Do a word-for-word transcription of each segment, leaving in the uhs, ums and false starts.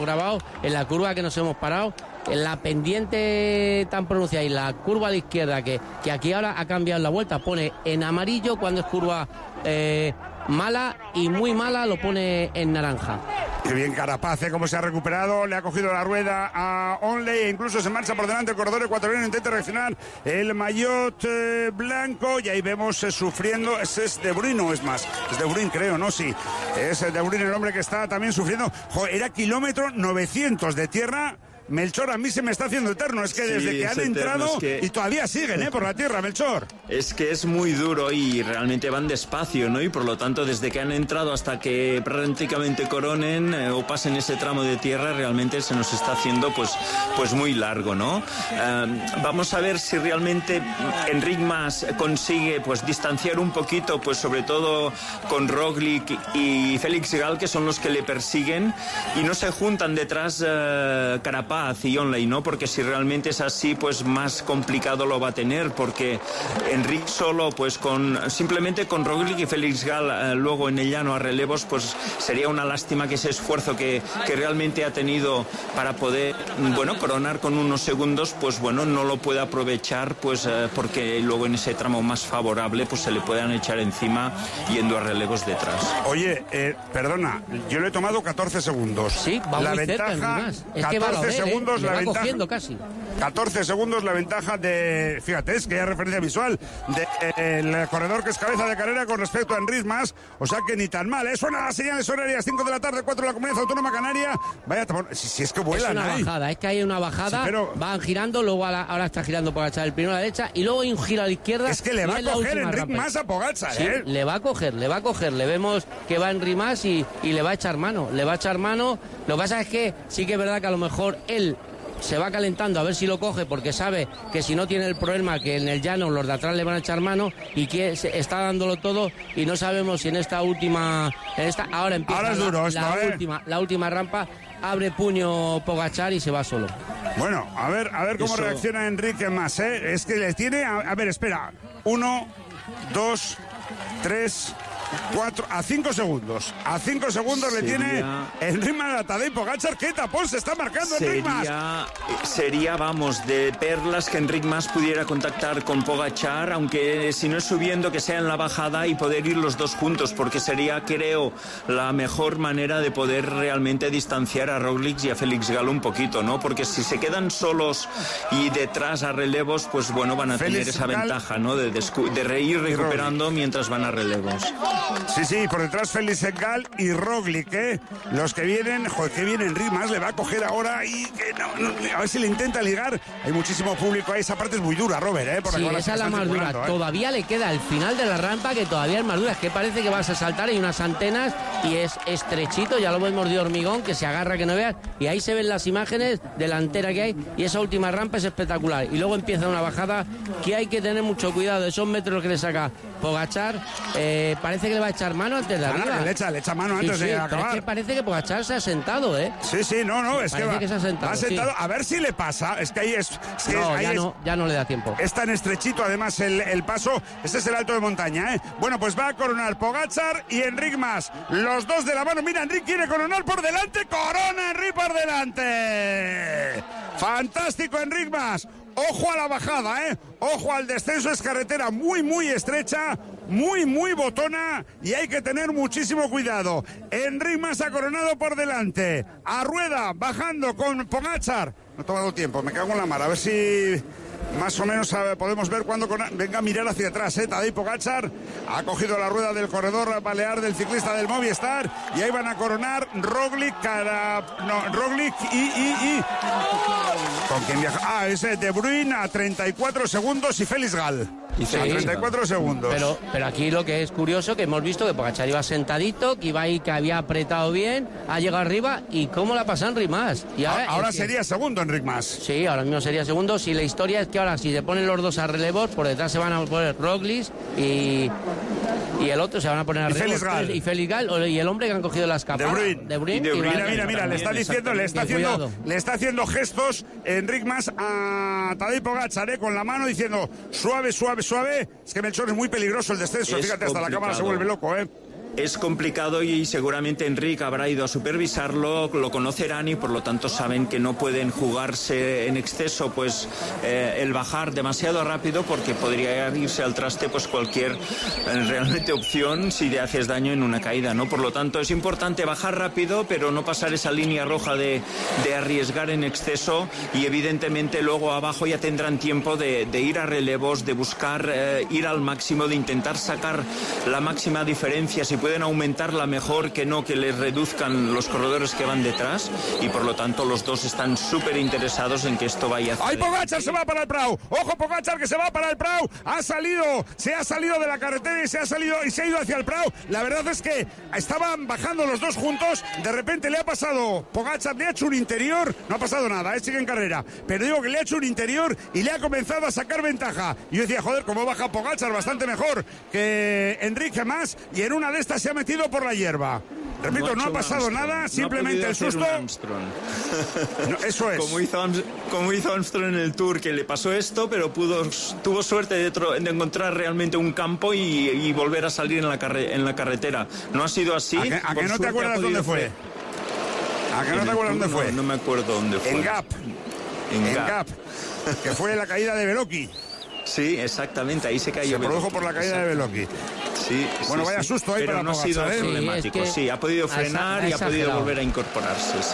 grabado en la curva que nos hemos parado, en la pendiente tan pronunciada y la curva a la izquierda que, que aquí ahora ha cambiado la vuelta, pone en amarillo cuando es curva eh, mala y muy mala lo pone en naranja. Qué bien Carapaz, ¿eh? Cómo se ha recuperado, le ha cogido la rueda a Onley e incluso se marcha por delante el corredor ecuatoriano, intenta reaccionar el maillot eh, blanco y ahí vemos eh, sufriendo, ese es De Bruyne o es más, es De Bruyne creo, ¿no? Sí, es De Bruyne el hombre que está también sufriendo. Joder, era kilómetro novecientos de tierra. Melchor, a mí se me está haciendo eterno, es que sí, desde que han eterno, entrado es que... y todavía siguen, ¿eh? Por la tierra, Melchor. Es que es muy duro y realmente van despacio, ¿no? Y por lo tanto, desde que han entrado hasta que prácticamente coronen eh, o pasen ese tramo de tierra, realmente se nos está haciendo pues, pues muy largo, ¿no? Eh, vamos a ver si realmente Enric Mas consigue pues distanciar un poquito, pues sobre todo con Roglic y Félix Gall, que son los que le persiguen y no se juntan detrás eh, Carapaz y Onley, ¿no? Porque si realmente es así, pues más complicado lo va a tener, porque Enric solo, pues con simplemente con Roglic y Félix Gall eh, luego en el llano a relevos, pues sería una lástima que ese esfuerzo que, que realmente ha tenido para poder, bueno, coronar con unos segundos, pues bueno, no lo puede aprovechar, pues eh, porque luego en ese tramo más favorable, pues se le puedan echar encima yendo a relevos detrás. Oye, eh, perdona, yo le he tomado catorce segundos. Sí, va la muy ventaja, cerca, más. Es que catorce va a ver, segundos ¿eh? la va ventaja. cogiendo casi. catorce segundos la ventaja de, fíjate, es que hay referencia visual del de, corredor que es cabeza de carrera con respecto a Enric Mas, o sea que ni tan mal, ¿eh? Suenan las señales horarias, cinco de la tarde, cuatro de la Comunidad Autónoma Canaria. Vaya, si, si es que vuelan, es una ahí. bajada, es que hay una bajada, sí, pero... van girando, luego a la, ahora está girando Pogačar el primero a la derecha y luego hay un giro a la izquierda. Es que le va a coger Enric Mas a Pogačar, sí, ¿eh? le va a coger, le va a coger, le vemos que va Enric Mas y, y le va a echar mano, le va a echar mano. Lo que pasa es que sí que es verdad que a lo mejor él se va calentando a ver si lo coge, porque sabe que si no tiene el problema que en el llano los de atrás le van a echar mano y que está dándolo todo y no sabemos si en esta última, en esta ahora empieza ahora es duro la, esto, la ¿eh? última, la última rampa, abre puño Pogačar y se va solo. Bueno, a ver, a ver cómo Eso... reacciona Enric Mas, ¿eh? Es que le tiene, a, a ver, espera, uno, dos, tres, cuatro, a cinco segundos. A cinco segundos sería... le tiene Enric Mas a Tadej Pogačar. ¿Qué tapón se está marcando sería... Enric Mas? Sería, vamos, de perlas que Enric Mas pudiera contactar con Pogačar, aunque si no es subiendo, que sea en la bajada y poder ir los dos juntos, porque sería, creo, la mejor manera de poder realmente distanciar a Roglic y a Félix Gall un poquito, ¿no? Porque si se quedan solos y detrás a relevos, pues bueno, van a Félix tener esa Gall... ventaja, ¿no? De, de, de ir recuperando mientras van a relevos. Sí, sí, por detrás Félix Gall y Roglic, ¿eh? Los que vienen, joder, que viene Enric Mas, le va a coger ahora y que no, no, a ver si le intenta ligar. Hay muchísimo público ahí, esa parte es muy dura, Robert, ¿eh? Por sí, esa es la más dura. ¿eh? Todavía le queda el final de la rampa, que todavía es más dura, es que parece que vas a saltar, hay unas antenas y es estrechito, ya lo hemos de hormigón, que se agarra que no veas, y ahí se ven las imágenes de la antera que hay, y esa última rampa es espectacular. Y luego empieza una bajada que hay que tener mucho cuidado, esos metros que le saca Pogačar, eh, parece que le va a echar mano antes de arriba. Ah, le echa, le echa mano antes sí, sí, de acabar. Es que parece que Pogačar se ha sentado, ¿eh? Sí, sí, no, no, es parece que, va, que se ha sentado. Va sentado, sí. A ver si le pasa, es que ahí es... es que no, ahí ya es, no, ya no le da tiempo. Es tan estrechito además el, el paso, este es el alto de montaña, ¿eh? Bueno, pues va a coronar Pogačar y Enric Mas, los dos de la mano. Mira, Enric quiere coronar por delante, corona Enric por delante. Fantástico Enric Mas. Ojo a la bajada, ¿eh? Ojo al descenso, es carretera muy, muy estrecha, muy, muy botona y hay que tener muchísimo cuidado. Enric Mas ha coronado por delante. A rueda, bajando con Pogačar. No he tomado tiempo, me cago en la mar, a ver si... Más o menos podemos ver cuando con... venga a mirar hacia atrás, ¿eh? Tadej Pogačar ha cogido la rueda del corredor balear del ciclista del Movistar y ahí van a coronar Roglic, cara... no, Roglic y, y, y... ¿Con quién viaja? Ah, es De Bruyne a treinta y cuatro segundos y Félix Gall. Y sí, a treinta y cuatro segundos. Pero, pero aquí lo que es curioso, que hemos visto que Pogačar iba sentadito, que iba ahí, que había apretado bien, ha llegado arriba y cómo la pasa Enric Mas. Y ahora, ahora es sería que... segundo Enric Mas. Sí, ahora mismo sería segundo. Si la historia es que ahora si se ponen los dos a relevos, por detrás se van a poner Roglic y, y el otro se van a poner a relevos. Félix Gall. Y Félix Gall, y el hombre que han cogido las capas. De Bruyne. De Bruyne. De Bruyne. Y mira, mira, mira, le está diciendo, le está haciendo, le está haciendo gestos Enric Mas a Tadej Pogačar, ¿eh? Con la mano diciendo suave, suave, suave. Es que Melchor es muy peligroso el descenso, es fíjate, hasta la cámara se vuelve loco, ¿eh? es complicado y seguramente Enric habrá ido a supervisarlo, lo conocerán y por lo tanto saben que no pueden jugarse en exceso pues eh, el bajar demasiado rápido porque podría irse al traste pues cualquier eh, realmente opción si te haces daño en una caída, ¿no? Por lo tanto es importante bajar rápido pero no pasar esa línea roja de, de arriesgar en exceso y evidentemente luego abajo ya tendrán tiempo de, de ir a relevos, de buscar eh, ir al máximo, de intentar sacar la máxima diferencia, si pueden aumentarla mejor que no que les reduzcan los corredores que van detrás y por lo tanto los dos están súper interesados en que esto vaya a ¡Ay, Pogačar se va para el Prado! ¡Ojo, Pogačar que se va para el Prado! Ha salido, se ha salido de la carretera y se ha salido y se ha ido hacia el Prado. La verdad es que estaban bajando los dos juntos, de repente le ha pasado, Pogačar le ha hecho un interior, no ha pasado nada, ¿eh? Sigue en carrera, pero digo que le ha hecho un interior y le ha comenzado a sacar ventaja. Y yo decía, joder, cómo baja Pogačar, bastante mejor que Enrique más, y en una de estas se ha metido por la hierba. Repito, no, no ha pasado Armstrong. nada, simplemente no el susto. No, eso es. Como hizo, como hizo Armstrong en el Tour, que le pasó esto, pero pudo, tuvo suerte de, tro, de encontrar realmente un campo y, y volver a salir en la, carre, en la carretera. No ha sido así. ¿A que, a que no te acuerdas dónde fue? ¿A que no te acuerdas dónde fue? No, no me acuerdo dónde fue. En Gap. En, en Gap. Gap. Que fue la caída de Beloki. Sí, exactamente, ahí se cayó. Se produjo Beloki, por la caída exacto. de Beloki. Sí, bueno, sí, vaya sí. susto ahí pero para no ha sido Pogačar, ¿eh? problemático, sí, es que sí, ha podido frenar ha y ha podido exagerado. volver a incorporarse, sí.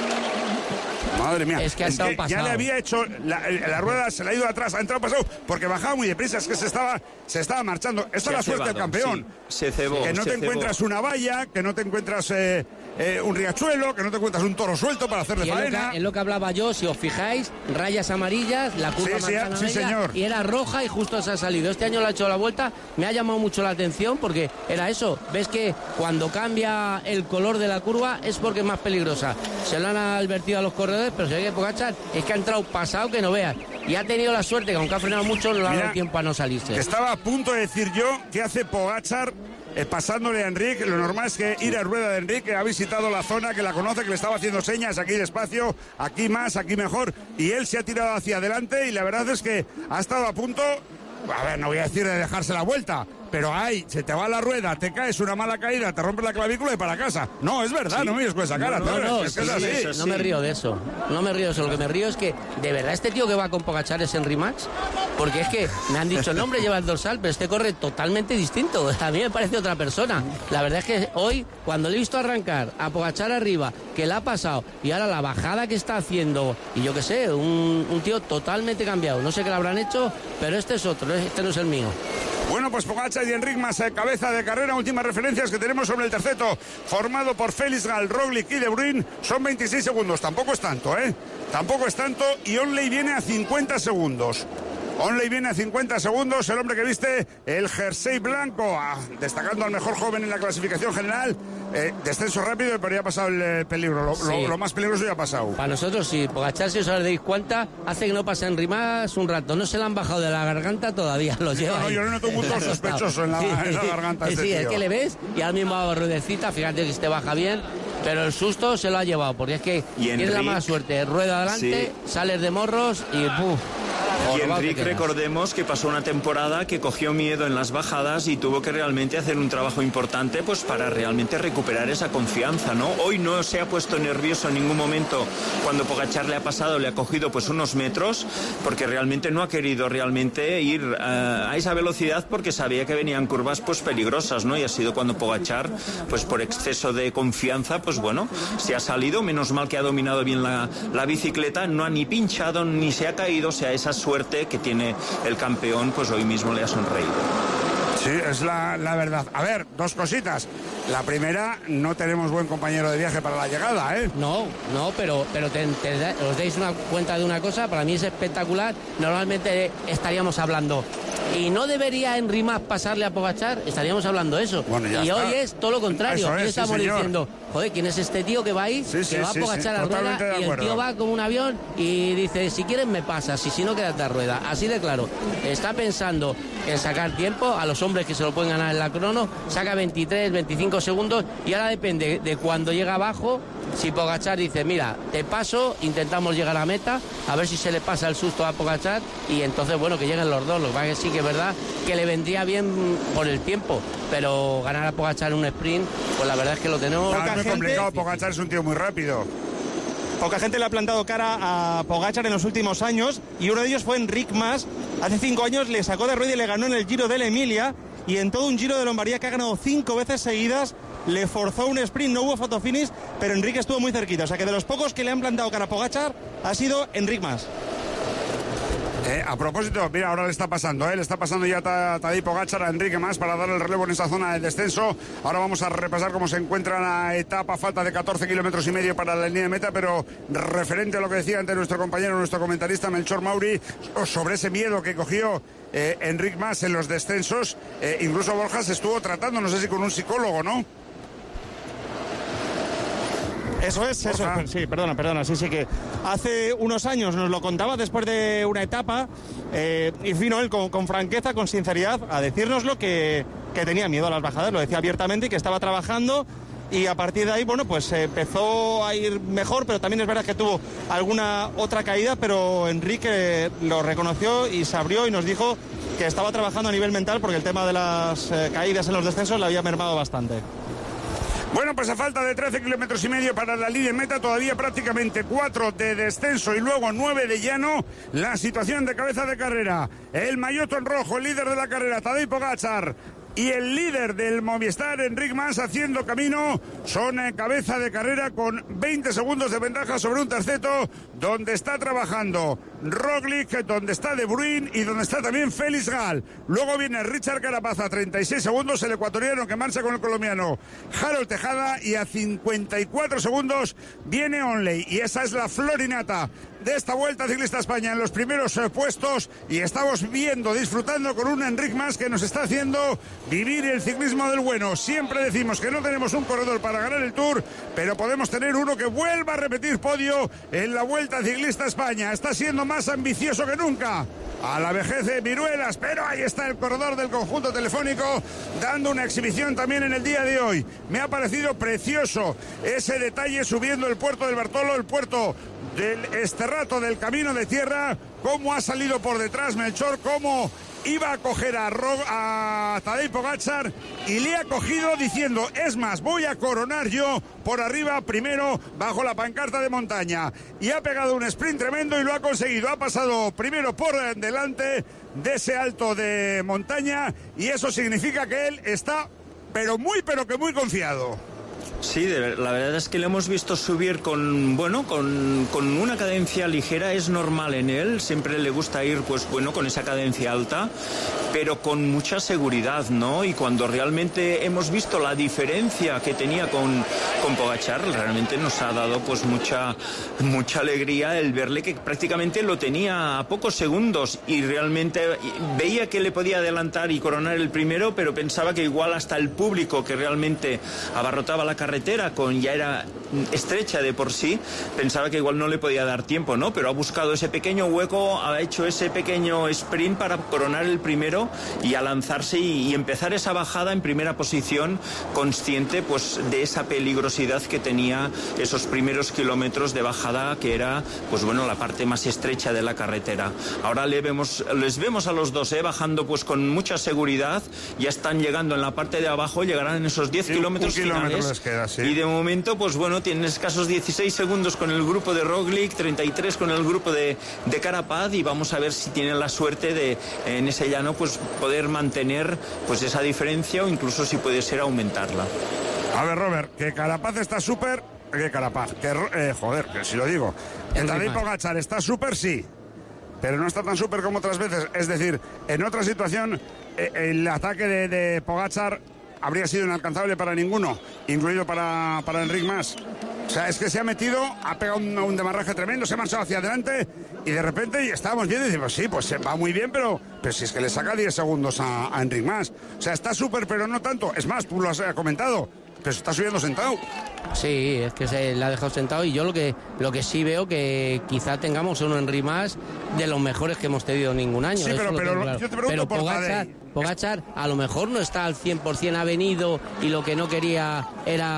Madre mía, es que, ha es que pasado. ya le había hecho la, la rueda, se le ha ido atrás, ha entrado pasado porque bajaba muy deprisa, es que se estaba, se estaba marchando. Esta Se es la ha suerte del cebado, campeón. sí. Se cebó, que no se te cebó. encuentras una valla, que no te encuentras eh, eh, un riachuelo, que no te encuentras un toro suelto para hacerle Y es, lo faena. que, es lo que hablaba yo, si os fijáis, rayas amarillas, la curva Sí, sí, manzana sí, media, señor. y era roja y justo se ha salido. Este año le ha hecho la vuelta, me ha llamado mucho la atención porque era eso. Ves que cuando cambia el color de la curva es porque es más peligrosa. Se lo han advertido a los corredores, pero se ve que Pogačar es que ha entrado pasado que no veas. Y ha tenido la suerte que aunque ha frenado mucho no le ha Mira, dado tiempo a no salirse. Estaba a punto de decir yo que hace Pogačar eh, pasándole a Enric. Lo normal es que ir a rueda de Enric, que ha visitado la zona, que la conoce, que le estaba haciendo señas, aquí despacio, aquí más, aquí mejor, y él se ha tirado hacia adelante y la verdad es que ha estado a punto, a ver, no voy a decir de dejarse la vuelta, pero ahí se te va la rueda, te caes una mala caída, te rompes la clavícula y para casa. No, es verdad, Sí. no me mires con esa cara. No, Torres, no, es que sí, es así. eso no me río de eso. No me río de eso. Lo que me río es que, de verdad, este tío que va con Pogačar es Henry Max. Porque es que me han dicho el nombre, lleva el dorsal, pero este corre totalmente distinto. A mí me parece otra persona. La verdad es que hoy, cuando le he visto arrancar a Pogačar arriba, que le ha pasado, y ahora la bajada que está haciendo, y yo qué sé, un, un tío totalmente cambiado. No sé qué le habrán hecho, pero este es otro, este no es el mío. Bueno, pues Pogačar y Enric más eh, cabeza de carrera. Últimas referencias que tenemos sobre el terceto, formado por Félix Gal, Roglic y De Bruyne. Son veintiséis segundos, tampoco es tanto, ¿eh? Tampoco es tanto, y Onley viene a cincuenta segundos. Onley viene a cincuenta segundos, el hombre que viste el jersey blanco, ah, destacando al mejor joven en la clasificación general. Eh, descenso rápido, pero ya ha pasado el eh, peligro. Lo, Sí. lo, lo más peligroso ya ha pasado. Para nosotros sí, Pogačar, si os dais cuenta, hace que no pase Henry Max un rato. No se le han bajado de la garganta todavía, lo lleva No, no, ahí. yo le noto un punto sospechoso en la, en la garganta. Sí, Este sí, es tío. que le ves y ahora mismo va a ruedecita, fíjate que este baja bien, pero el susto se lo ha llevado, porque es que Y tienes la Enric, mala suerte, rueda adelante, sí. sales de morros y ¡puf! Y Jorobado te Enric, quedas. recordemos que pasó una temporada que cogió miedo en las bajadas y tuvo que realmente hacer un trabajo importante pues para realmente recuperar esa confianza, ¿no? Hoy no se ha puesto nervioso en ningún momento cuando Pogačar le ha pasado, le ha cogido pues unos metros, porque realmente no ha querido realmente ir uh, a esa velocidad porque sabía que venían curvas pues peligrosas, ¿no? Y ha sido cuando Pogačar, pues por exceso de confianza, pues bueno, se ha salido, menos mal que ha dominado bien la, la bicicleta, no ha ni pinchado ni se ha caído, o sea, esa suerte que tiene el campeón, pues hoy mismo le ha sonreído. Sí, es la, la verdad. A ver, dos cositas. La primera, no tenemos buen compañero de viaje para la llegada, ¿eh? No, no, pero, pero te, te da- os dais una cuenta de una cosa, para mí es espectacular. Normalmente estaríamos hablando, ¿y no debería Henry Max pasarle a Pogačar? Estaríamos hablando eso. Bueno, ya y está. hoy es todo lo contrario. Eso es, Hoy sí, estamos señor. diciendo, joder, ¿quién es este tío que va ahí? Sí, sí, que va sí, a Pogačar sí, a rueda totalmente de y el acuerdo. tío va como un avión y dice, si quieres me pasas, y si no quédate a rueda. Así de claro. Está pensando en sacar tiempo a los hombres que se lo pueden ganar en la crono, saca veintitrés, veinticinco segundos y ahora depende de cuando llega abajo si Pogačar dice, mira, te paso, intentamos llegar a meta, a ver si se le pasa el susto a Pogačar y entonces, bueno, que lleguen los dos. Lo que pasa es que sí que es verdad que le vendría bien por el tiempo, pero ganar a Pogačar en un sprint, pues la verdad es que lo tenemos... Es muy complicado, Pogačar es un tío muy rápido. Poca gente le ha plantado cara a Pogačar en los últimos años y uno de ellos fue Enric Mas. Hace cinco años le sacó de rueda y le ganó en el Giro de la Emilia, y en todo un Giro de Lombardía que ha ganado cinco veces seguidas le forzó un sprint, no hubo fotofinish, pero Enric estuvo muy cerquita. O sea que de los pocos que le han plantado cara a Pogačar ha sido Enric Mas. Eh, a propósito, mira, ahora le está pasando, ¿eh? le está pasando ya a Tadej Pogačar, a Enrique Mas para dar el relevo en esa zona de descenso. Ahora vamos a repasar cómo se encuentra la etapa, falta de catorce kilómetros y medio para la línea de meta, pero referente a lo que decía antes nuestro compañero, nuestro comentarista Melchor Mauri, sobre ese miedo que cogió eh, Enric Mas en los descensos, eh, incluso Borja se estuvo tratando, no sé si con un psicólogo, ¿no? Eso es, eso es. Sí, perdona, perdona. Sí, sí, que hace unos años nos lo contaba después de una etapa eh, y vino él con, con franqueza, con sinceridad, a decírnoslo que, que tenía miedo a las bajadas, lo decía abiertamente, y que estaba trabajando, y a partir de ahí, bueno, pues eh, empezó a ir mejor, pero también es verdad que tuvo alguna otra caída, pero Enrique lo reconoció y se abrió y nos dijo que estaba trabajando a nivel mental porque el tema de las eh, caídas en los descensos le había mermado bastante. Bueno, pues a falta de trece kilómetros y medio para la línea de meta, todavía prácticamente cuatro de descenso y luego nueve de llano. La situación de cabeza de carrera, el maillot en rojo, el líder de la carrera, Tadej Pogačar, y el líder del Movistar, Enric Mas, haciendo camino, son en cabeza de carrera con veinte segundos de ventaja sobre un terceto, donde está trabajando Roglic, donde está De Bruyne y donde está también Félix Gal. Luego viene Richard Carapaz a treinta y seis segundos, el ecuatoriano que marcha con el colombiano Harold Tejada, y a cincuenta y cuatro segundos viene Onley. Y esa es la florinata de esta Vuelta Ciclista a España en los primeros eh, puestos, y estamos viendo, disfrutando con un Enric Mas que nos está haciendo vivir el ciclismo del bueno. Siempre decimos que no tenemos un corredor para ganar el Tour, pero podemos tener uno que vuelva a repetir podio en la Vuelta Ciclista a España. Está siendo más ambicioso que nunca. A la vejez de viruelas, pero ahí está el corredor del conjunto telefónico dando una exhibición también en el día de hoy. Me ha parecido precioso ese detalle subiendo el puerto del Bartolo, el puerto del Esterrato del Camino de Tierra, cómo ha salido por detrás Melchor, cómo iba a coger a, Ro- a Tadej Pogačar y le ha cogido diciendo, es más, voy a coronar yo por arriba primero bajo la pancarta de montaña, y ha pegado un sprint tremendo y lo ha conseguido. Ha pasado primero por delante de ese alto de montaña, y eso significa que él está pero muy pero que muy confiado. Sí, de, la verdad es que le hemos visto subir con, bueno, con, con una cadencia ligera. Es normal en él, siempre le gusta ir, pues bueno, con esa cadencia alta, pero con mucha seguridad, ¿no? Y cuando realmente hemos visto la diferencia que tenía con, con Pogačar, realmente nos ha dado pues mucha, mucha alegría el verle que prácticamente lo tenía a pocos segundos, y realmente veía que le podía adelantar y coronar el primero, pero pensaba que igual hasta el público que realmente abarrotaba la carretera con ya era estrecha de por sí, pensaba que igual no le podía dar tiempo, ¿no? Pero ha buscado ese pequeño hueco, ha hecho ese pequeño sprint para coronar el primero y a lanzarse y, y empezar esa bajada en primera posición, consciente pues de esa peligrosidad que tenía esos primeros kilómetros de bajada, que era pues bueno la parte más estrecha de la carretera. Ahora le vemos, les vemos a los dos ¿eh? bajando pues con mucha seguridad, ya están llegando en la parte de abajo, llegarán en esos diez kilómetros finales. Queda, sí. Y de momento, pues bueno, tienen escasos dieciséis segundos con el grupo de Roglic, treinta y tres con el grupo de, de Carapaz, y vamos a ver si tienen la suerte de, en ese llano, pues poder mantener pues esa diferencia, o incluso si puede ser aumentarla. A ver, Robert, que Carapaz está súper... Que Carapaz, que eh, joder, que si lo digo. Que Tadej Pogačar está súper, sí, pero no está tan súper como otras veces. Es decir, en otra situación, eh, el ataque de, de Pogačar habría sido inalcanzable para ninguno, incluido para, para Enric Mas. O sea, es que se ha metido, ha pegado un, un demarraje tremendo, se ha marchado hacia adelante, y de repente estábamos viendo y decimos, sí, pues va muy bien, pero, pero si es que le saca diez segundos a, a Enric Mas. O sea, está súper, pero no tanto. Es más, tú lo has comentado, pero se está subiendo sentado. Sí, es que se la ha dejado sentado, y yo lo que lo que sí veo que quizá tengamos un Enric Mas de los mejores que hemos tenido ningún año. Sí, pero, pero claro. yo te pregunto pero por Pogačar, Tadej. Pogačar a lo mejor no está al cien por ciento, ha venido y lo que no quería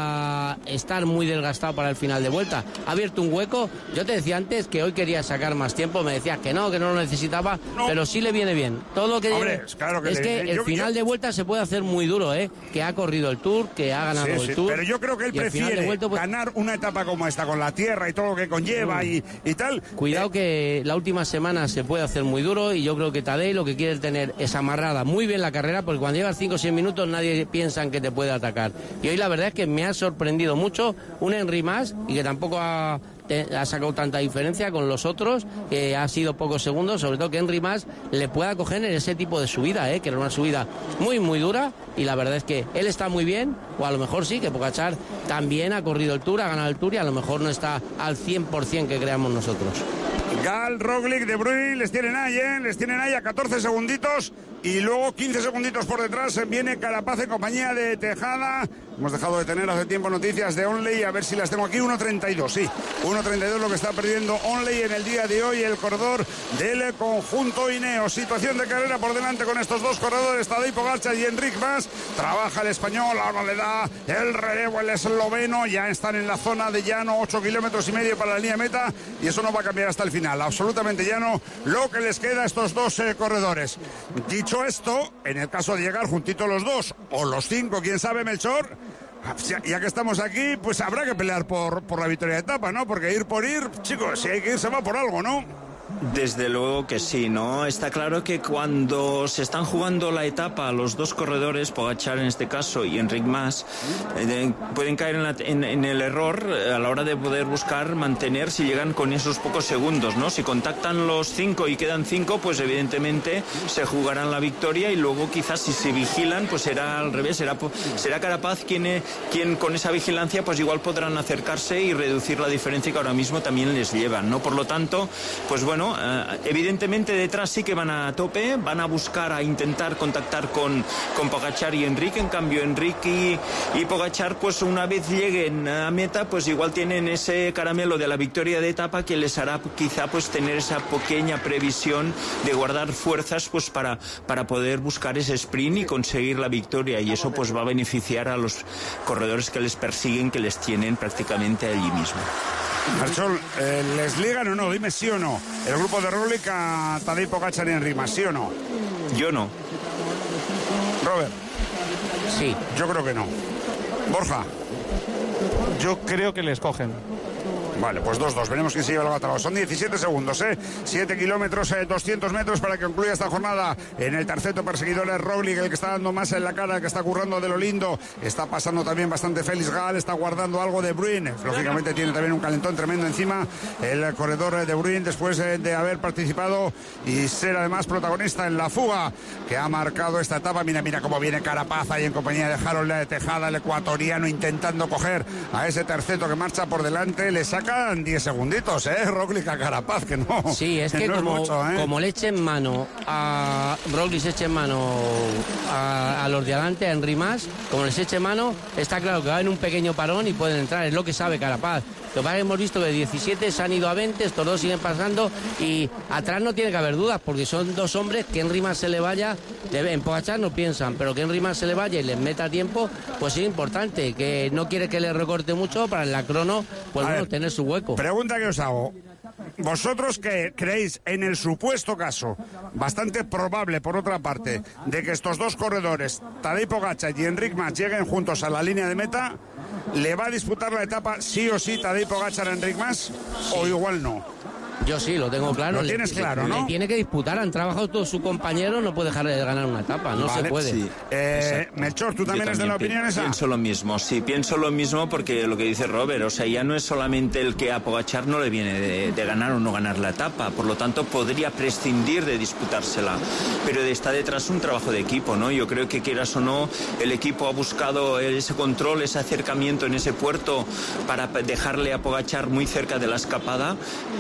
era estar muy desgastado para el final de vuelta. Ha abierto un hueco. Yo te decía antes que hoy quería sacar más tiempo, me decías que no, que no lo necesitaba, no. Pero sí le viene bien. Todo lo que, Hombre, claro que es que viene. el yo, final yo... de vuelta se puede hacer muy duro, ¿eh? Que ha corrido el Tour, que ha ganado sí, el sí, Tour. Pero yo creo que él prefiere vuelta, pues... ganar una etapa como esta, con la tierra y todo lo que conlleva y, y tal. Cuidado eh... que la última semana se puede hacer muy duro y yo creo que Tadej lo que quiere es tener es amarrada muy bien la carrera, porque cuando llevas cinco o seis minutos nadie piensa en que te puede atacar. Y hoy la verdad es que me ha sorprendido mucho un Henry Mas y que tampoco ha... ha sacado tanta diferencia con los otros, que ha sido pocos segundos, sobre todo que Henry Mas le pueda coger en ese tipo de subida, ¿eh? Que era una subida muy muy dura, y la verdad es que él está muy bien, o a lo mejor sí, que Pogačar también ha corrido el Tour, ha ganado el Tour y a lo mejor no está al cien por ciento que creamos nosotros. Gal, Roglic, De Bruyne, les tienen ahí, ¿eh? Les tienen ahí a catorce segunditos y luego quince segunditos por detrás viene Carapaz en compañía de Tejada. Hemos dejado de tener hace tiempo noticias de Onley, a ver si las tengo aquí. uno treinta y dos, sí, uno treinta y dos lo que está perdiendo Onley en el día de hoy, el corredor del conjunto Ineos. Situación de carrera por delante con estos dos corredores, Tadej Pogačar y Enric Mas. Trabaja el español, ahora le da el relevo el esloveno, ya están en la zona de llano, ocho kilómetros y medio para la línea de meta, y eso no va a cambiar hasta el final, absolutamente llano lo que les queda a estos dos eh, corredores. Dicho esto, en el caso de llegar juntitos los dos, o los cinco, quién sabe, Melchor, ya, ya que estamos aquí, pues habrá que pelear por, por la victoria de etapa, ¿no? Porque ir por ir, chicos, si hay que ir se va por algo, ¿no? Desde luego que sí, ¿no? Está claro que cuando se están jugando la etapa, los dos corredores, Pogačar en este caso y Enric Mas, eh, pueden caer en, la, en, en el error a la hora de poder buscar mantener si llegan con esos pocos segundos, ¿no? Si contactan los cinco y quedan cinco, pues evidentemente se jugarán la victoria, y luego quizás si se vigilan, pues será al revés, será, será Carapaz quien, eh, quien con esa vigilancia pues igual podrán acercarse y reducir la diferencia que ahora mismo también les llevan, ¿no? Por lo tanto, pues bueno, Uh, evidentemente detrás sí que van a tope, van a buscar a intentar contactar con, con Pogačar y Enric. En cambio Enric y, y Pogačar, pues una vez lleguen a meta, pues igual tienen ese caramelo de la victoria de etapa que les hará quizá pues tener esa pequeña previsión de guardar fuerzas pues para, para poder buscar ese sprint y conseguir la victoria, y eso pues va a beneficiar a los corredores que les persiguen, que les tienen prácticamente allí mismo. Marchol, eh, ¿les ligan o no? Dime sí o no. El grupo de Roglic a Tadej Pogačar y Enric Mas, ¿sí o no? Yo no. Robert. Sí. Yo creo que no. Borja. Yo creo que les cogen. Vale, pues dos dos, veremos quién se lleva el gato. Son diecisiete segundos, ¿eh? siete kilómetros, eh, doscientos metros para que concluya esta jornada. En el terceto perseguidor es Roglic, el que está dando más en la cara, el que está currando de lo lindo. Está pasando también bastante Félix Gal, está guardando algo de Bruyne. Lógicamente tiene también un calentón tremendo encima el corredor de Bruyne, después eh, de haber participado y ser además protagonista en la fuga que ha marcado esta etapa. Mira, mira cómo viene Carapaz ahí en compañía de Harold de Tejada, el ecuatoriano, intentando coger a ese terceto que marcha por delante. Le saca diez segunditos, ¿eh? Roglic a Carapaz, que no. Sí, es que, que no como, es mucho, ¿eh? Como le echen mano a Roglic, se eche mano a, a los de adelante, a Enric Mas, como les eche mano, está claro que va a haber un pequeño parón y pueden entrar, es lo que sabe Carapaz. Lo que hemos visto que de diecisiete se han ido a veinte, estos dos siguen pasando, y atrás no tiene que haber dudas, porque son dos hombres que Enric Mas se le vaya, en Pogačar no piensan, pero que Enric Mas se le vaya y les meta tiempo, pues es importante, que no quiere que le recorte mucho para en la crono, pues a bueno, ver, tener su hueco. Pregunta que os hago. ¿Vosotros que creéis en el supuesto caso, bastante probable por otra parte, de que estos dos corredores, Tadej Pogačar y Enric Mas, lleguen juntos a la línea de meta, le va a disputar la etapa sí o sí Tadej Pogačar a Enric Mas, sí, o igual no? Yo sí, lo tengo claro. Lo tienes le, claro, le, ¿no? Le tiene que disputar, han trabajado todos sus compañeros, no puede dejar de ganar una etapa, no vale, se puede. Sí. Eh, Melchor, ¿tú también eres de la opinión esa? Pienso lo mismo, sí, pienso lo mismo, porque lo que dice Robert, o sea, ya no es solamente el que a Pogačar no le viene de, de ganar o no ganar la etapa, por lo tanto podría prescindir de disputársela, pero está detrás un trabajo de equipo, ¿no? Yo creo que quieras o no, el equipo ha buscado ese control, ese acercamiento en ese puerto para dejarle a Pogačar muy cerca de la escapada, y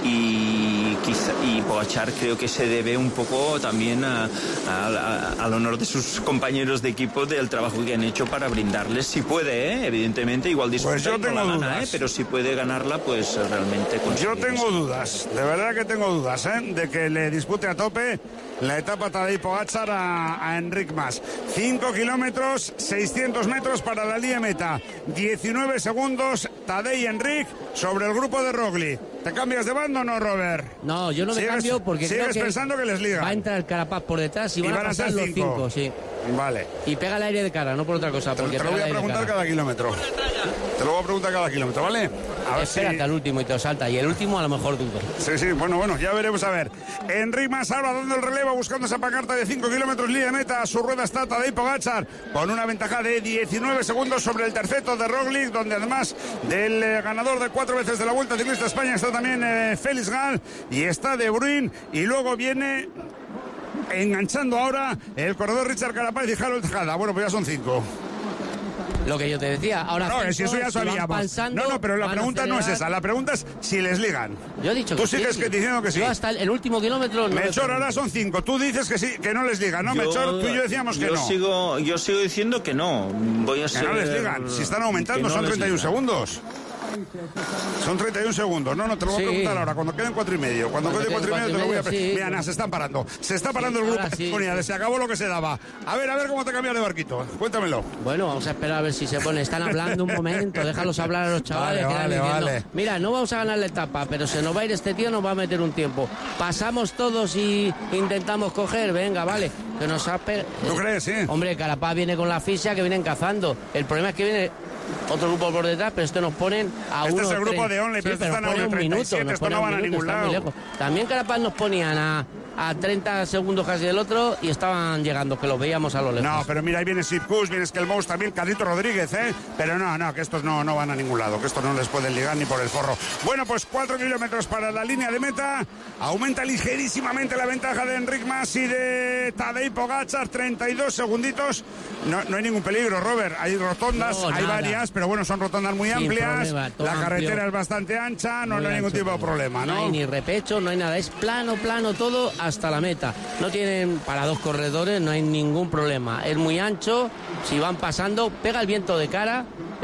y, quizá, y Pogačar creo que se debe un poco también a, a, a, al honor de sus compañeros de equipo del trabajo que han hecho para brindarles, si puede, ¿eh? Evidentemente, igual disputa pues yo y no tengo la gana, dudas. ¿eh? Pero si puede ganarla, pues realmente Yo tengo eso. dudas, de verdad que tengo dudas, ¿eh? De que le dispute a tope la etapa Tadej Pogačar a, a Enric Mas. cinco kilómetros, seiscientos metros para la línea meta. diecinueve segundos, Tadej y Enric sobre el grupo de Roglic. ¿Te cambias de bando o no, Robert? No, yo no me ¿Sigues, cambio porque sigues creo que pensando que les liga? va a entrar Carapaz por detrás y, Y van, van a a pasar ser los cinco. cinco, sí. Vale. Y pega el aire de cara, no por otra cosa. Te, Porque te lo pega voy a el aire de preguntar cara. cada kilómetro. Te lo voy a preguntar cada kilómetro, ¿vale? A ver Espérate si... al último y te lo salta. Y el último a lo mejor dudo. Sí, sí, bueno, bueno, ya veremos a ver. Enric Mas ahora dando el relevo, buscando esa pancarta de cinco kilómetros, línea de meta. A su rueda está Tadej Pogačar con una ventaja de diecinueve segundos sobre el terceto de Roglic, donde además del eh, ganador de cuatro veces de la Vuelta Ciclista a España está también eh, Félix Gal y está De Bruyne. Y luego viene enganchando ahora el corredor Richard Carapaz y Harold Tejada. Bueno, pues ya son cinco. Lo que yo te decía, ahora No, cinco, si eso ya si van sabíamos. pasando, No, no, pero la van a pregunta no es acelerar. esa. La pregunta es si les ligan. Yo he dicho Tú que sigues sí. que diciendo que sí. Yo hasta el, el último kilómetro... No Melchor, me- ahora son cinco. Tú dices que sí, que no les ligan, ¿no, Yo- Melchor? Tú y yo decíamos que yo no. Sigo, yo sigo diciendo que no. Voy a Que ser, no les ligan. Si están aumentando, que no son les treinta y uno ligan. segundos. Son treinta y un segundos. No, no, te lo voy Sí. a preguntar ahora. Cuando queden cuatro y medio. Cuando, Cuando queden cuatro y queden medio te lo voy a cuatro y preguntar. medio, sí. Mira, Ana, se están parando. Se está parando el Sí, grupo ahora sí, de unidades. sí. Se acabó lo que se daba. A ver, a ver cómo te cambias de barquito. Cuéntamelo. Bueno, vamos a esperar a ver si se pone. Están hablando un momento, déjalos hablar a los chavales. Vale, que vale, están diciendo, vale. mira, no vamos a ganar la etapa, pero se nos va a ir este tío, nos va a meter un tiempo. Pasamos todos y intentamos coger, venga, vale. Que nos ha pe- ¿Tú crees, sí? Hombre, Carapaz viene con la asfixia que vienen cazando. El problema es que viene otro grupo por detrás, pero esto nos ponen a Este uno es el grupo tres. de Only, pero estos nos están a pone uno un treinta y minuto, siete, nos estos pone no un van a minuto, ningún está muy lado. lejos. También Carapaz nos ponían a, a treinta segundos casi del otro y estaban llegando, que los veíamos a lo lejos. No, pero mira, ahí viene Sipkus, viene Skelmous también, Carlito Rodríguez, ¿eh? Pero no, no, que estos no, no van a ningún lado, que estos no les pueden ligar ni por el forro. Bueno, pues cuatro kilómetros para la línea de meta. Aumenta ligerísimamente la ventaja de Enric Mas y de Tadej Pogačar, treinta y dos segunditos. No, no hay ningún peligro, Robert. Hay rotondas, No, hay nada. varias, pero bueno, son rotondas muy Sin amplias. problema, todo la carretera amplio. es bastante ancha, no, Muy no hay ningún ancho tipo de todo. problema, ¿no? No hay ni repecho, no hay nada. Es plano, plano todo hasta la meta. No tienen, para dos corredores, no hay ningún problema. Es muy ancho, si van pasando, pega el viento de cara,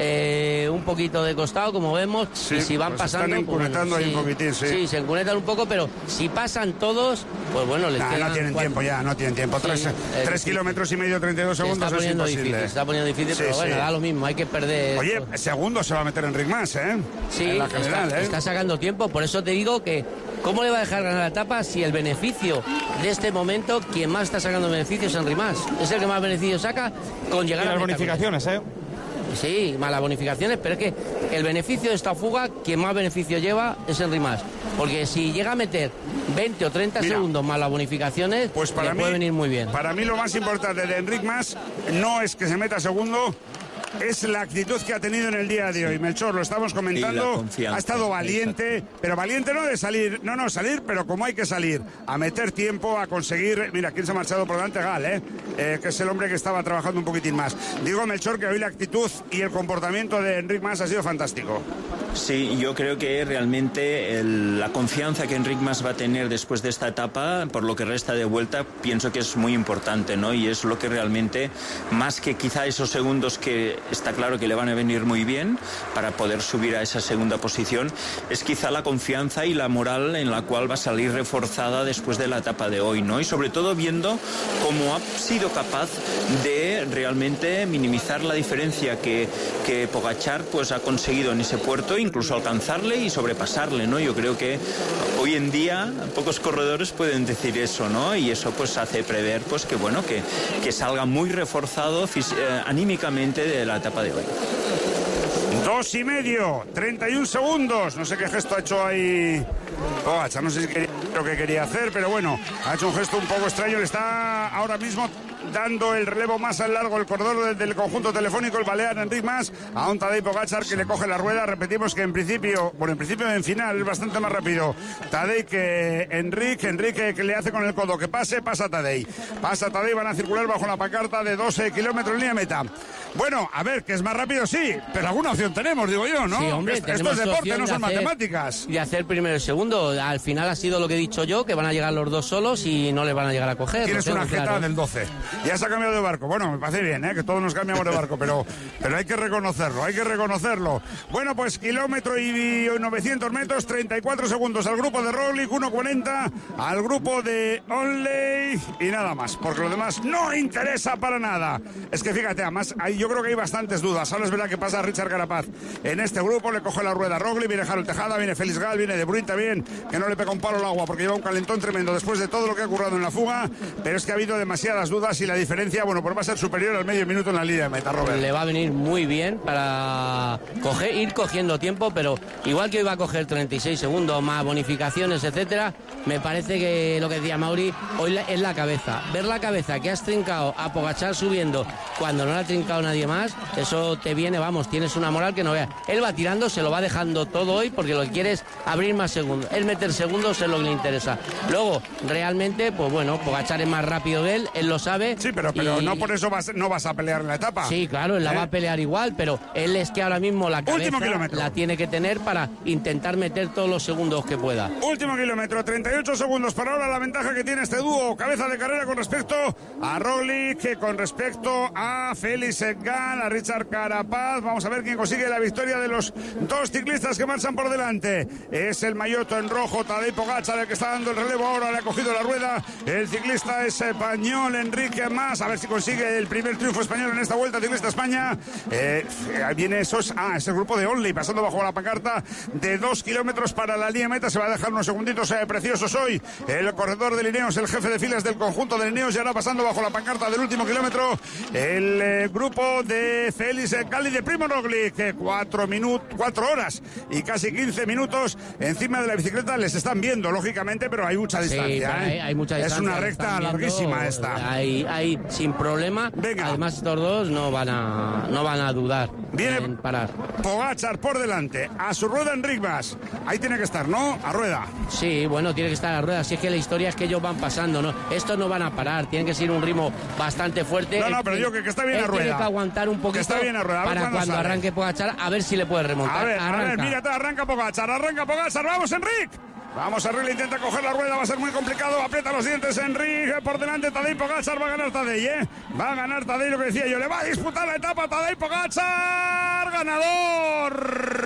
eh, un poquito de costado, como vemos, Sí, y si van pues pasando... están pues bueno, encunetando ahí un poquitín, sí. Sí, se encunetan un poco, pero si pasan todos, pues bueno, les Nah, quedan... no tienen cuatro- tiempo ya, no tienen tiempo. Sí, Tres, es tres difícil. kilómetros y medio, treinta y dos Se segundos está es poniendo imposible. difícil, se está poniendo difícil, Sí, pero bueno, sí. da lo mismo, hay que perder... Oye, esto. segundo se va a meter Enric Mas, ¿eh? Sí, En la general, está, ¿eh? está sacando tiempo, por eso te digo que ¿cómo le va a dejar ganar la etapa si el beneficio de este momento, quien más está sacando beneficios es Enric Mas? Es el que más beneficios saca con Y llegar a las meta. bonificaciones, ¿eh? Sí, más las bonificaciones, pero es que el beneficio de esta fuga, quien más beneficio lleva es Enric Mas. Porque si llega a meter veinte o treinta Mira, segundos más las bonificaciones, Pues para le mí, puede venir muy bien. Para mí lo más importante de Enric Mas no es que se meta segundo, es la actitud que ha tenido en el día de hoy. Melchor, lo estamos Y comentando, la confianza, ha estado valiente, pero valiente no de salir, no, no, salir, pero como hay que salir, a meter tiempo, a conseguir, mira, ¿quién se ha marchado por delante? Gal, ¿eh? Eh, que es el hombre que estaba trabajando un poquitín más. Digo, Melchor, que hoy la actitud y el comportamiento de Enric Mas ha sido fantástico. Sí, yo creo que realmente el- la confianza que Enric Mas va a tener después de esta etapa, por lo que resta de vuelta, pienso que es muy importante, ¿no? Y es lo que realmente, más que quizá esos segundos que está claro que le van a venir muy bien para poder subir a esa segunda posición, es quizá la confianza y la moral en la cual va a salir reforzada después de la etapa de hoy, ¿no? Y sobre todo viendo cómo ha sido capaz de realmente minimizar la diferencia que, que Pogačar pues ha conseguido en ese puerto, incluso alcanzarle y sobrepasarle, ¿no? Yo creo que hoy en día pocos corredores pueden decir eso, ¿no? Y eso pues hace prever pues que bueno, que, que salga muy reforzado fis- eh, anímicamente de la etapa de hoy. Dos y medio, treinta y un segundos. No sé qué gesto ha hecho ahí Pogačar, no sé si quería, lo que quería hacer, pero bueno, ha hecho un gesto un poco extraño. Le está ahora mismo dando el relevo más al largo, el corredor del, del conjunto telefónico, el balear Enric Mas, a un Tadej Pogačar que le coge la rueda. Repetimos que en principio, bueno, en principio en final es bastante más rápido Tadej que Enric, Enrique que le hace con el codo que pase, pasa Tadej, pasa Tadej, van a circular bajo la pancarta de doce kilómetros en línea meta. Bueno, a ver, que es más rápido, sí, pero alguna opción tenemos, digo yo, ¿no? Sí, hombre, esto, esto es deporte, no son hacer, matemáticas. Y hacer primero y segundo. Al final ha sido lo que he dicho yo, que van a llegar los dos solos y no les van a llegar a coger. Tienes una jeta claro. del doce. Ya se ha cambiado de barco. Bueno, me parece bien, ¿eh? Que todos nos cambiamos de barco, pero, pero hay que reconocerlo, hay que reconocerlo. Bueno, pues kilómetro y novecientos metros, treinta y cuatro segundos al grupo de Roglic, uno cuarenta al grupo de Onley y nada más, porque lo demás no interesa para nada. Es que fíjate, además, hay, yo creo que hay bastantes dudas. Ahora es verdad que pasa Richard Carapaz en este grupo, le coge la rueda a Roglic, viene Harold Tejada, viene Félix Gal, viene De Bruyne también, que no le pega un palo al agua porque lleva un calentón tremendo después de todo lo que ha ocurrido en la fuga, pero es que ha habido demasiadas dudas y la diferencia, bueno, pues va a ser superior al medio minuto en la línea de meta, Robert. Le va a venir muy bien para coger, ir cogiendo tiempo, pero igual que hoy va a coger treinta y seis segundos, más bonificaciones, etcétera, me parece que lo que decía Mauri, hoy es la cabeza. Ver la cabeza que has trincado a Pogačar subiendo cuando no la ha trincado nadie más, eso te viene, vamos, tienes una moral que no veas. Él va tirando, se lo va dejando todo hoy porque lo que quiere es abrir más segundos. Él meter segundos es lo que le interesa. Luego, realmente, pues bueno, Pogačar es más rápido que él, él lo sabe. Sí, pero, pero y... no por eso vas, no vas a pelear en la etapa. Sí, claro, él la ¿Eh? va a pelear igual, pero él es que ahora mismo la cabeza la tiene que tener para intentar meter todos los segundos que pueda. Último kilómetro, treinta y ocho segundos para ahora la ventaja que tiene este dúo, cabeza de carrera con respecto a Roglic, que con respecto a Félix Gal, a Richard Carapaz. Vamos a ver quién consigue la victoria de los dos ciclistas que marchan por delante. Es el maillot en rojo, Tadej Pogačar, el que está dando el relevo ahora, le ha cogido la rueda. El ciclista es español, Enrique Mas, a ver si consigue el primer triunfo español en esta Vuelta Ciclista España. Eh, ahí viene esos, ah, es el grupo de Onley, pasando bajo la pancarta de dos kilómetros para la línea meta. Se va a dejar unos segunditos eh, preciosos hoy. El corredor de Ineos, el jefe de filas del conjunto de Ineos, y ahora pasando bajo la pancarta del último kilómetro, el eh, grupo de Félix Gal y de Primo Roglic, que cuatro minutos, cuatro horas y casi quince minutos encima de la bicicleta. Les están viendo, lógicamente, pero hay mucha distancia. Sí, ¿eh? hay, hay mucha distancia. Es una recta larguísima esta. Hay, hay sin problema. Venga. Además, estos dos no van a, no van a dudar Viene en parar. Pogačar por delante, a su rueda Enric Mas. Ahí tiene que estar, ¿no? A rueda. Sí, bueno, tiene que estar a rueda. Si es que la historia es que ellos van pasando, ¿no? Estos no van a parar, tienen que seguir un ritmo bastante fuerte. No, no, él, pero yo que, que está bien él a rueda. Tiene que aguantar un poquito que está bien a rueda. A para cuando sale. arranque Pogačar, a ver si le puede remontar. A ver, arranca. a ver, mírate, arranca Pogačar, arranca Pogačar. ¡Vamos, Enric! Vamos, Enric, intenta coger la rueda, va a ser muy complicado, aprieta los dientes Enric, por delante Tadej Pogačar, va a ganar Tadej, ¿eh? Va a ganar Tadej, lo que decía yo, le va a disputar la etapa Tadej Pogačar, ganador.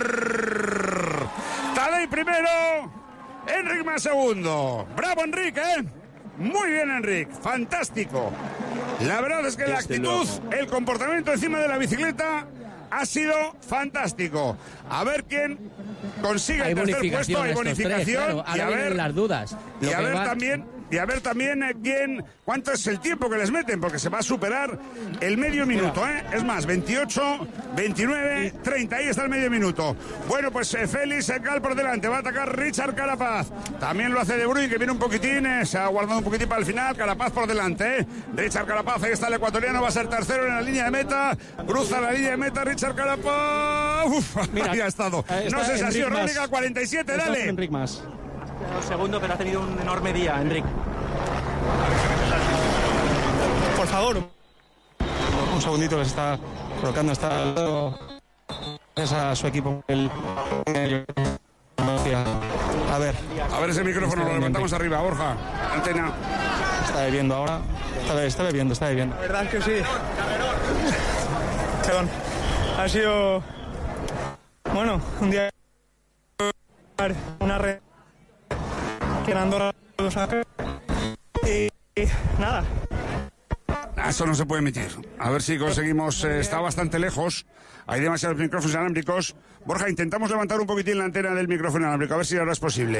Tadej primero, Enric Mas segundo. Bravo, Enric, ¿eh? Muy bien, Enric, fantástico. La verdad es que la actitud, el comportamiento encima de la bicicleta ha sido fantástico. A ver quién consigue hay el tercer puesto, hay bonificación. Tres, claro. Y a ver las dudas. Y a ver va... también... Y a ver también eh, quién, cuánto es el tiempo que les meten, porque se va a superar el medio minuto, ¿eh? Es más, veintiocho, veintinueve, treinta, ahí está el medio minuto. Bueno, pues eh, Félix Gal por delante, va a atacar Richard Carapaz. También lo hace De Bruyne, que viene un poquitín, eh, se ha guardado un poquitín para el final. Carapaz por delante, ¿eh? Richard Carapaz, ahí está el ecuatoriano, va a ser tercero en la línea de meta. Cruza la línea de meta Richard Carapaz. Uf, Mira, ahí ha estado. No sé si ha sido Rónica, cuarenta y siete, dale. Enric Mas. Segundo, pero ha tenido un enorme día, Enric. Por favor. Un segundito que se está colocando, está al lado. Es a su equipo. El... A ver. A ver ese micrófono, lo levantamos arriba, Borja. Antena. Está bebiendo ahora. Está, está bebiendo, está bebiendo. La verdad es que sí. Perdón. Ha sido. Bueno, un día. Una red. Que en Andorra dos años. Y, y nada. Eso no se puede emitir. A ver si conseguimos. Eh, está bastante lejos. Hay demasiados micrófonos inalámbricos. Borja, intentamos levantar un poquitín la antena del micrófono inalámbrico. A ver si ahora es posible.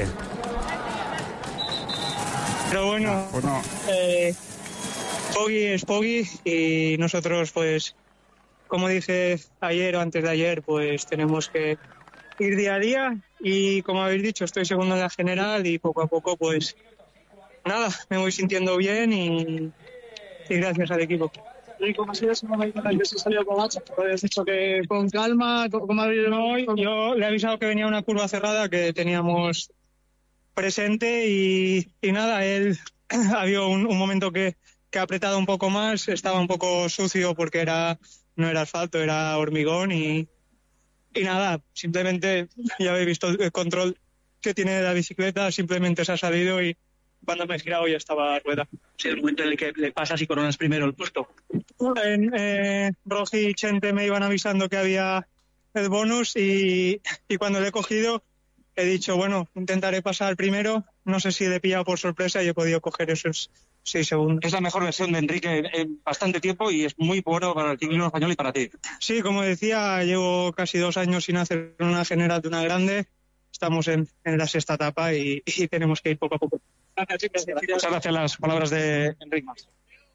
Pero bueno. No, pues no. Eh, Poggi es Poggi. Y nosotros, pues, como dije ayer o antes de ayer, pues tenemos que ir día a día. Y como habéis dicho, estoy segundo en la general y poco a poco, pues, nada, me voy sintiendo bien y, y gracias al equipo. ¿Y cómo ha sido ese momento en el que se salió Pogačar? Habías dicho que con calma, ¿cómo ha habido hoy? Yo le he avisado que venía una curva cerrada que teníamos presente y, y nada, él había un, un momento que, que ha apretado un poco más, estaba un poco sucio porque era no era asfalto, era hormigón y, y nada, simplemente ya habéis visto el control que tiene de la bicicleta, simplemente se ha salido y cuando me he girado ya estaba a rueda. Sí, el momento en el que le pasas y coronas primero el puesto. En, eh, Rogi y Chente me iban avisando que había el bonus y, y cuando le he cogido he dicho, bueno, intentaré pasar primero. No sé si le he pillado por sorpresa y he podido coger esos seis segundos. Es la mejor versión de Enrique en, en bastante tiempo y es muy bueno para el ciclismo español y para ti. Sí, como decía, llevo casi dos años sin hacer una general de una grande. Estamos en, en la sexta etapa y, y tenemos que ir poco a poco. Gracias, chicos. Muchas gracias las palabras de Enric Mas.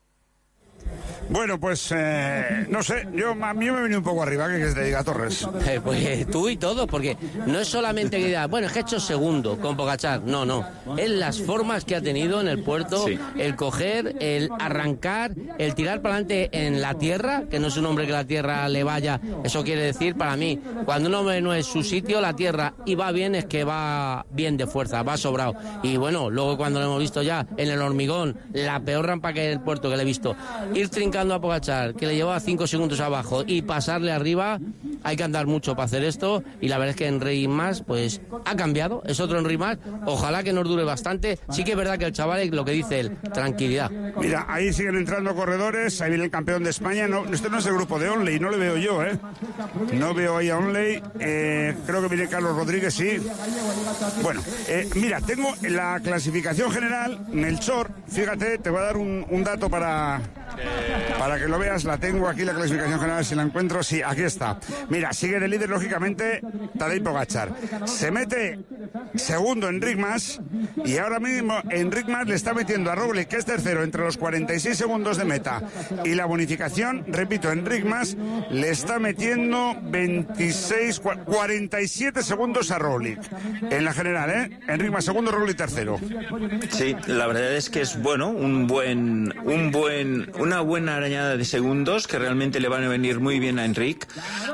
Bueno, pues eh, no sé, yo a mí me he venido un poco arriba, ¿qué quieres que te diga, Torres? Eh, pues tú y todo, porque no es solamente que diga, bueno, es que he hecho segundo con Pogačar, no, no, es las formas que ha tenido en el puerto, sí. El coger, el arrancar, el tirar para adelante en la tierra, que no es un hombre que la tierra le vaya, eso quiere decir para mí, cuando un hombre no es su sitio, la tierra, y va bien, es que va bien de fuerza, va sobrado, y bueno, luego cuando lo hemos visto ya en el hormigón, la peor rampa que hay en el puerto que le he visto, ir trincando a Pogačar, que le llevaba cinco segundos abajo y pasarle arriba, hay que andar mucho para hacer esto y la verdad es que Enric Mas pues ha cambiado, es otro Enric Mas, ojalá que nos dure bastante, sí que es verdad que el chaval, lo que dice él, tranquilidad. Mira, ahí siguen entrando corredores, ahí viene el campeón de España, no, este no es el grupo de Onley, no le veo yo, ¿eh? No veo ahí a Onley, eh, creo que viene Carlos Rodríguez, sí. Bueno, eh, mira, tengo la clasificación general, Melchor, fíjate, te voy a dar un, un dato para... Para que lo veas, la tengo aquí, la clasificación general, si la encuentro, sí, aquí está. Mira, sigue de líder, lógicamente, Tadej Pogačar. Se mete segundo Enric Mas, y ahora mismo Enric Mas le está metiendo a Roglic, que es tercero, entre los cuarenta y seis segundos de meta. Y la bonificación, repito, Enric Mas le está metiendo veintiséis, cuarenta y siete segundos a Roglic. En la general, ¿eh? Enric Mas segundo, Roglic tercero. Sí, la verdad es que es bueno, un buen, un buen, una buena arañada de segundos que realmente le van a venir muy bien a Enric,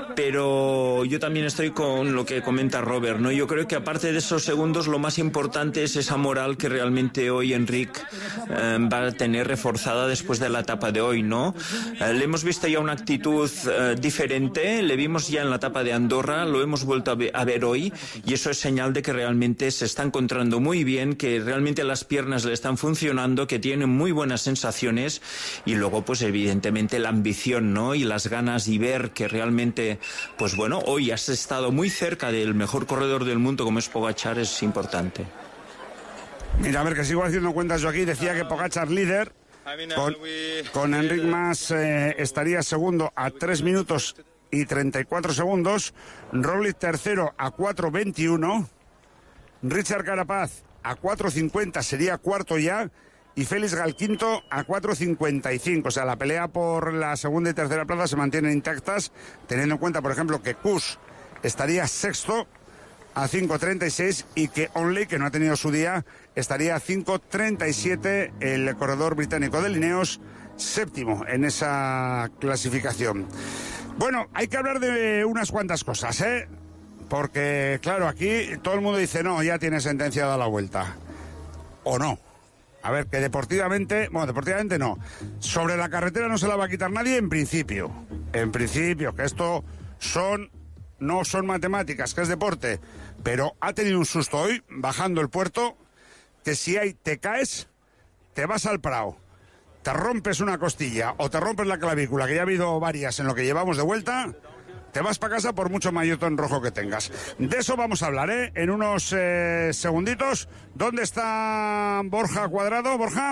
pero yo también estoy con lo que comenta Robert, ¿no? Yo creo que aparte de esos segundos lo más importante es esa moral que realmente hoy Enric eh, va a tener reforzada después de la etapa de hoy, ¿no? Eh, le hemos visto ya una actitud eh, diferente, le vimos ya en la etapa de Andorra, lo hemos vuelto a, ve- a ver hoy y eso es señal de que realmente se está encontrando muy bien, que realmente las piernas le están funcionando, que tiene muy buenas sensaciones y luego pues evidentemente la ambición, ¿no? Y las ganas y ver que realmente, pues bueno, hoy has estado muy cerca del mejor corredor del mundo como es Pogačar es importante. Mira, a ver, que sigo haciendo cuentas yo aquí, decía que Pogačar líder, con, con Enric Mas eh, estaría segundo a tres minutos y treinta y cuatro segundos, Roglic tercero a cuatro veintiuno, Richard Carapaz a cuatro cincuenta sería cuarto ya, y Félix Gal quinto a cuatro cincuenta y cinco. O sea, la pelea por la segunda y tercera plaza se mantienen intactas, teniendo en cuenta, por ejemplo, que Kuss estaría sexto a cinco treinta y seis y que Onley, que no ha tenido su día, estaría a cinco treinta y siete, el corredor británico de Lineos, séptimo en esa clasificación. Bueno, hay que hablar de unas cuantas cosas, ¿eh? Porque, claro, aquí todo el mundo dice, no, ya tiene sentencia dada la vuelta. ¿O no? A ver, que deportivamente, bueno, deportivamente no. Sobre la carretera no se la va a quitar nadie en principio. En principio, que esto son, no son matemáticas, que es deporte. Pero ha tenido un susto hoy, bajando el puerto, que si hay, te caes, te vas al prado, te rompes una costilla o te rompes la clavícula, que ya ha habido varias en lo que llevamos de vuelta, te vas para casa por mucho maillot en rojo que tengas. De eso vamos a hablar, ¿eh? En unos eh, segunditos. ¿Dónde está Borja Cuadrado? Borja.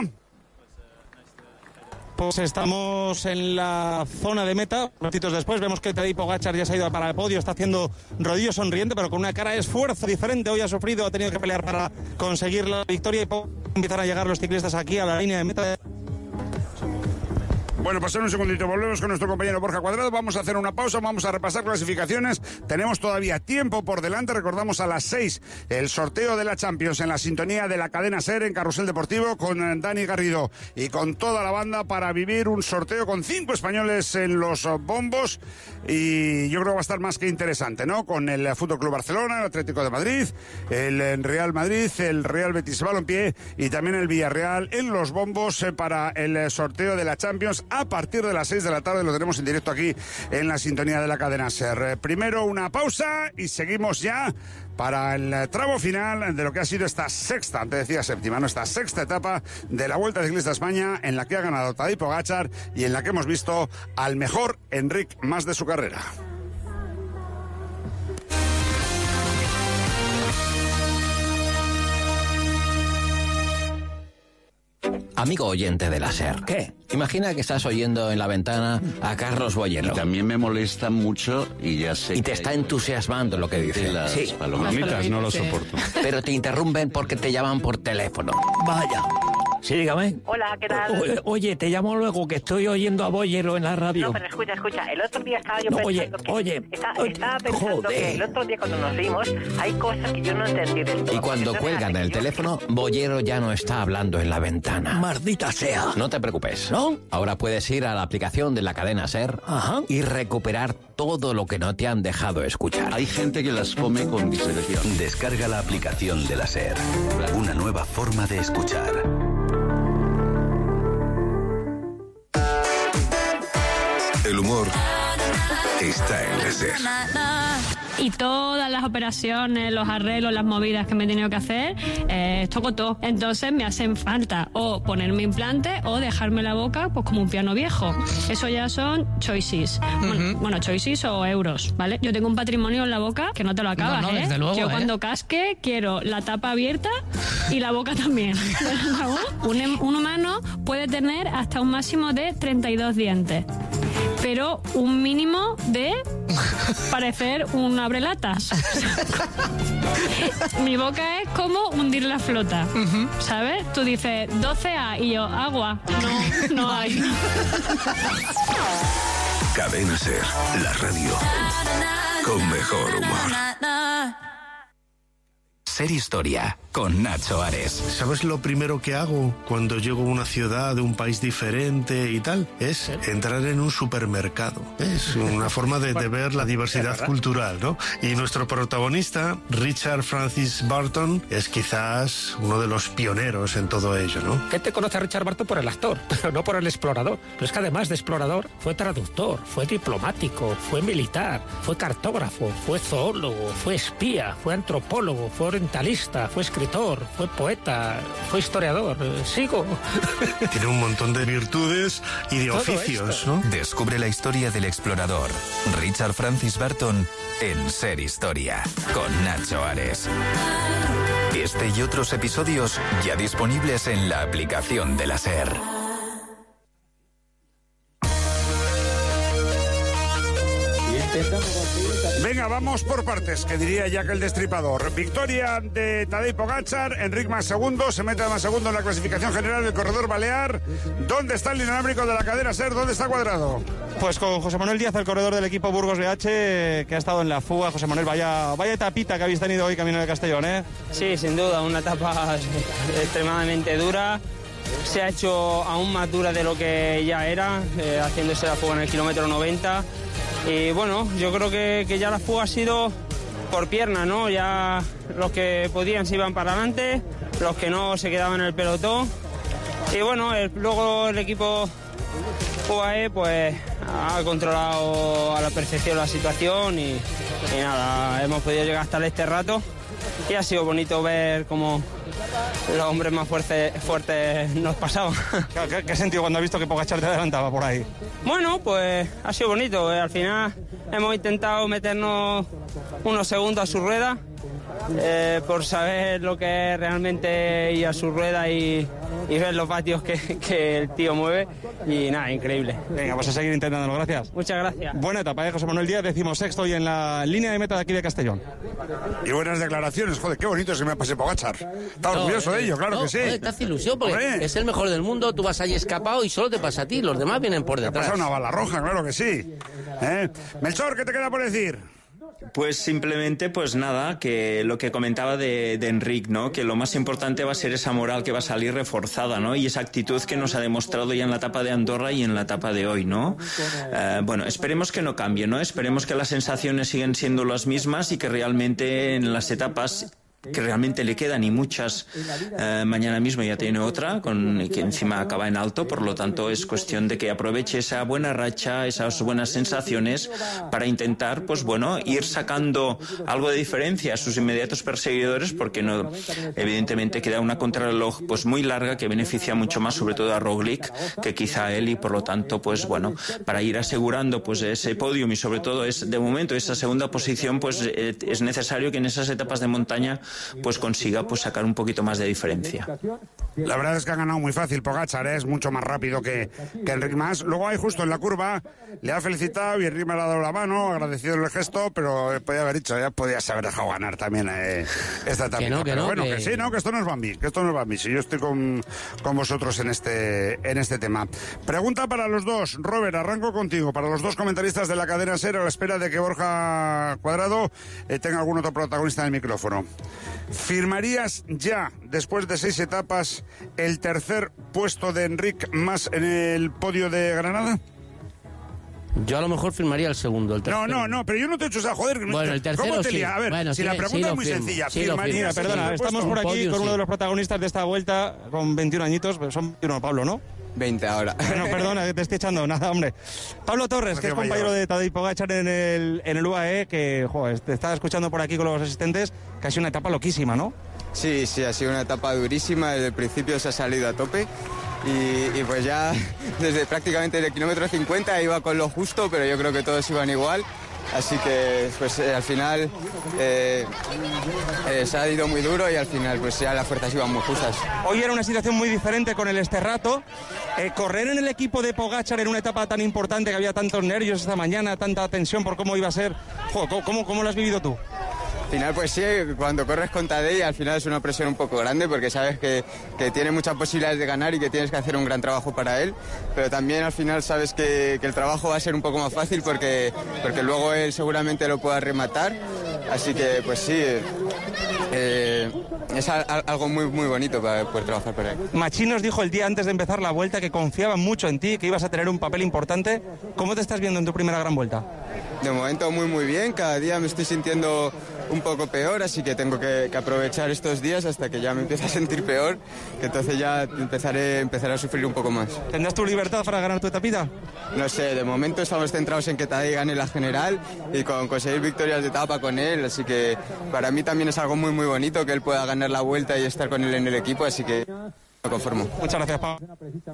Pues estamos en la zona de meta. Ratitos después vemos que Tadej Pogačar ya se ha ido para el podio, está haciendo rodillo sonriente, pero con una cara de esfuerzo diferente. Hoy ha sufrido, ha tenido que pelear para conseguir la victoria y empiezan a llegar los ciclistas aquí a la línea de meta. Bueno, pues en un segundito volvemos con nuestro compañero Borja Cuadrado. Vamos a hacer una pausa, vamos a repasar clasificaciones. Tenemos todavía tiempo por delante. Recordamos a las seis el sorteo de la Champions en la sintonía de la cadena SER en Carrusel Deportivo con Dani Garrido y con toda la banda para vivir un sorteo con cinco españoles en los bombos. Y yo creo que va a estar más que interesante, ¿no? Con el Fútbol Club Barcelona, el Atlético de Madrid, el Real Madrid, el Real Betis Balompié y también el Villarreal en los bombos para el sorteo de la Champions a partir de las seis de la tarde. Lo tenemos en directo aquí en la sintonía de la cadena SER. Primero una pausa y seguimos ya para el tramo final de lo que ha sido esta sexta, te decía séptima, no, esta sexta etapa de la Vuelta Ciclista a España, en la que ha ganado Tadej Pogačar y en la que hemos visto al mejor Enric Mas de su carrera. Amigo oyente de la SER. ¿Qué? Imagina que estás oyendo en la ventana a Carlos Boyero. Y también me molesta mucho y ya sé Y te que está hay- entusiasmando lo que dice. Las Sí. palomitas no lo soporto. Pero te interrumpen porque te llaman por teléfono. Vaya. Sí, dígame. Hola, ¿qué tal? O- oye, te llamo luego que estoy oyendo a Boyero en la radio. No, pero escucha, escucha. El otro día estaba yo No, pensando oye, que... oye, Está- oye, estaba pensando joder. que el otro día cuando nos vimos hay cosas que yo no entendí del todo. Y cuando Entonces, cuelgan hace el que yo- teléfono, Boyero ya no está hablando en la ventana. Maldita sea. No te preocupes. ¿No? Ahora puedes ir a la aplicación de la cadena SER Ajá. y recuperar todo lo que no te han dejado escuchar. Hay gente que las come con discreción. Descarga la aplicación de la SER. Una nueva forma de escuchar. El humor está en la SER. Y todas las operaciones, los arreglos, las movidas que me he tenido que hacer, eh, toco todo. Entonces me hacen falta o ponerme implante o dejarme la boca pues como un piano viejo. Eso ya son choices. Bueno, bueno, choices o euros, ¿vale? Yo tengo un patrimonio en la boca que no te lo acabas, No, no, ¿eh? desde luego, Yo ¿eh? cuando casque quiero la tapa abierta y la boca también. un, em- un humano puede tener hasta un máximo de treinta y dos dientes, pero un mínimo de parecer un abrelatas. Mi boca es como hundir la flota, ¿sabes? Tú dices doce A y yo, agua. No, no hay. Cadena SER, la radio con mejor humor. SER Historia, con Nacho Ares. ¿Sabes lo primero que hago cuando llego a una ciudad de un país diferente y tal? Es entrar en un supermercado. Es una forma de, de ver la diversidad cultural, ¿no? Y nuestro protagonista, Richard Francis Burton, es quizás uno de los pioneros en todo ello, ¿no? Gente conoce a Richard Burton por el actor, pero no por el explorador. Pero es que además de explorador, fue traductor, fue diplomático, fue militar, fue cartógrafo, fue zoólogo, fue espía, fue antropólogo, fue orientalista, fue escritor, fue poeta, fue historiador. Eh, Sigo. Tiene un montón de virtudes y de Todo oficios, esto. ¿no? Descubre la historia del explorador, Richard Francis Burton, en SER Historia, con Nacho Ares. Este y otros episodios ya disponibles en la aplicación de la SER. Venga, vamos por partes, que diría Jack el Destripador. Victoria de Tadej Pogačar, Enric Mas segundo, se mete más segundo en la clasificación general del corredor balear. ¿Dónde está el inalámbrico de la cadena SER? ¿Dónde está Cuadrado? Pues con José Manuel Díaz, el corredor del equipo Burgos B H, que ha estado en la fuga. José Manuel, vaya, vaya etapita que habéis tenido hoy camino de Castellón, ¿eh? Sí, sin duda, una etapa extremadamente dura. Se ha hecho aún más dura de lo que ya era, eh, haciéndose la fuga en el kilómetro noventa. Y bueno, yo creo que, que ya la fuga ha sido por pierna, ¿no? Ya los que podían se iban para adelante, los que no se quedaban en el pelotón. Y bueno, el- luego el equipo U A E pues ha controlado a la perfección la situación y, y nada, hemos podido llegar hasta este rato y ha sido bonito ver cómo los hombres más fuertes, fuertes nos pasaban. ¿Qué, qué sentido cuando has visto que Pogačar te adelantaba por ahí? Bueno, pues ha sido bonito. eh, Al final hemos intentado meternos unos segundos a su rueda eh, por saber lo que es realmente ir a su rueda y, y ver los vatios que, que el tío mueve. Y nada, increíble. Venga, pues a seguir intentándolo, gracias. Muchas gracias. Buena etapa, ¿eh? José Manuel Díaz, decimosexto y en la línea de meta de aquí de Castellón. Y buenas declaraciones, joder, qué bonito es que me pase Pogačar. Está No, orgulloso eh, de ello, claro no, que sí. joder, te hace ilusión porque Hombre. es el mejor del mundo, tú vas allí escapado y solo te pasa a ti, los demás vienen por Te detrás. pasa una bala roja, claro que sí. ¿Eh? Melchor, ¿qué te queda por decir? Pues simplemente, pues nada, que lo que comentaba de, de Enric, ¿no? Que lo más importante va a ser esa moral que va a salir reforzada, ¿no? Y esa actitud que nos ha demostrado ya en la etapa de Andorra y en la etapa de hoy, ¿no? Eh, bueno, esperemos que no cambie, ¿no? Esperemos que las sensaciones siguen siendo las mismas y que realmente en las etapas que realmente le quedan y muchas, eh, mañana mismo ya tiene otra con que encima acaba en alto, por lo tanto es cuestión de que aproveche esa buena racha, esas buenas sensaciones para intentar, pues bueno, ir sacando algo de diferencia a sus inmediatos perseguidores, porque no, evidentemente queda una contrarreloj pues muy larga que beneficia mucho más sobre todo a Roglic que quizá a él, y por lo tanto pues bueno, para ir asegurando pues ese podium y sobre todo es de momento esa segunda posición, pues eh, es necesario que en esas etapas de montaña pues consiga pues sacar un poquito más de diferencia. La verdad es que ha ganado muy fácil Pogačar, ¿eh? Es mucho más rápido que, que Enric Mas. Luego ahí justo en la curva le ha felicitado y Enric me le ha dado la mano, agradecido el gesto, pero podía haber dicho, ya podías haber dejado ganar también eh, esta etapa. Que no, que pero no, bueno, que... que- sí, no, que esto no es Bambi, que esto no es Bambi. Si yo estoy con, con vosotros en este, en este tema. Pregunta para los dos. Robert, arranco contigo. Para los dos comentaristas de la cadena SER, a la espera de que Borja Cuadrado eh, tenga algún otro protagonista en el micrófono. ¿Firmarías ya, después de seis etapas, el tercer puesto de Enric Mas en el podio de Granada? Yo a lo mejor firmaría el segundo, el tercero. No, no, no, pero yo no te he hecho esa joder. Bueno, el tercero ¿Cómo te sí. lía? A ver, Bueno, si sí, la sí pregunta lo es muy firmo, sencilla, sí lo ¿firmarías firmo. Mira, el perdona, tercer estamos puesto? por aquí podium, con uno sí. de los protagonistas de esta vuelta, con veintiún añitos, pero son veintiuno, Pablo, ¿no? veinte ahora. No, perdona, que te estoy echando nada, hombre. Pablo Torres, que es compañero de Tadej Pogačar en el, en el U A E, que, joder, te estaba escuchando por aquí con los asistentes, que ha sido una etapa loquísima, ¿no? Sí, sí, ha sido una etapa durísima, desde el principio se ha salido a tope y, y pues ya desde prácticamente el kilómetro cincuenta iba con lo justo, pero yo creo que todos iban igual. Así que pues eh, al final eh, eh, se ha ido muy duro y al final pues ya las fuerzas iban muy justas. Hoy era una situación muy diferente con el Esterrato. Eh, correr en el equipo de Pogačar en una etapa tan importante, que había tantos nervios esta mañana, tanta tensión por cómo iba a ser. Jo, ¿cómo, cómo, cómo lo has vivido tú? Al final, pues sí, cuando corres con Tadej, al final es una presión un poco grande porque sabes que, que tiene muchas posibilidades de ganar y que tienes que hacer un gran trabajo para él, pero también al final sabes que, que el trabajo va a ser un poco más fácil porque, porque luego él seguramente lo pueda rematar, así que pues sí, eh, es a, a, algo muy, muy bonito para poder trabajar para él. Machín nos dijo el día antes de empezar la vuelta que confiaba mucho en ti, que ibas a tener un papel importante. ¿Cómo te estás viendo en tu primera gran vuelta? De momento muy muy bien, cada día me estoy sintiendo un poco peor, así que tengo que, que aprovechar estos días hasta que ya me empiece a sentir peor, que entonces ya empezaré, empezaré a sufrir un poco más. ¿Tendrás tu libertad para ganar tu etapita? No sé, de momento estamos centrados en que Tadej gane la general y con conseguir victorias de etapa con él, así que para mí también es algo muy muy bonito que él pueda ganar la vuelta y estar con él en el equipo, así que me conformo. Muchas gracias, Pablo.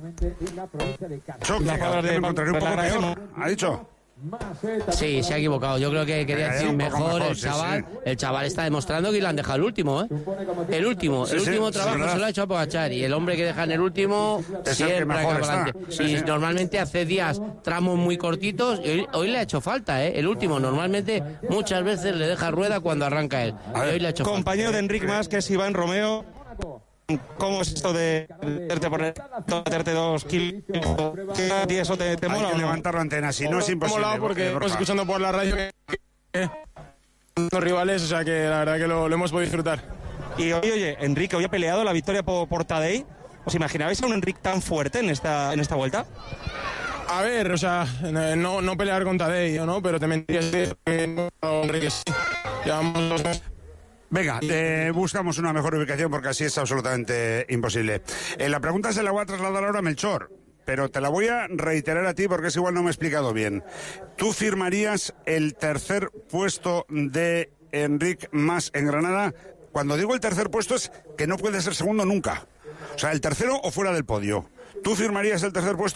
Choc, Las palabras de me encontraré un poco Pablo peor. ¿Ha dicho? Sí, se ha equivocado. Yo creo que quería Eh, decir un poco mejor, mejor, el sí, chaval. sí. El chaval está demostrando que le han dejado el último, ¿eh? El último, Sí, el sí, último sí, trabajo verdad. se lo ha hecho a Pogačar y el hombre que deja en el último Es el que siempre mejor acaba está. adelante. Sí, y sí. normalmente hace días tramos muy cortitos y hoy, hoy le ha hecho falta, ¿eh? El último normalmente muchas veces le deja rueda cuando arranca él. Y hoy le ha hecho Compañero de Enric Mas, que es Iván Romeo. ¿Cómo es esto de hacerte poner hacerte dos kilos? ¿Y eso te, te Hay mola que o no? levantar la antena, si no es imposible. Mola porque Borja. estamos escuchando por la radio que, que los rivales, o sea que la verdad que lo, lo hemos podido disfrutar. Y oye, oye, Enrique, hoy ha peleado la victoria por, por Tadej. ¿Os imaginabais a un Enric tan fuerte en esta, en esta vuelta? A ver, o sea, no, no pelear con Tadej, ¿no? Pero te mentiría si te que no, Enrique sí. Llevamos dos meses. Venga, eh, buscamos una mejor ubicación porque así es absolutamente imposible. Eh, la pregunta se la voy a trasladar ahora a Melchor, pero te la voy a reiterar a ti porque es igual no me he explicado bien. ¿Tú firmarías el tercer puesto de Enric Mas en Granada? Cuando digo el tercer puesto es que no puede ser segundo nunca. O sea, el tercero o fuera del podio. ¿Tú firmarías el tercer puesto?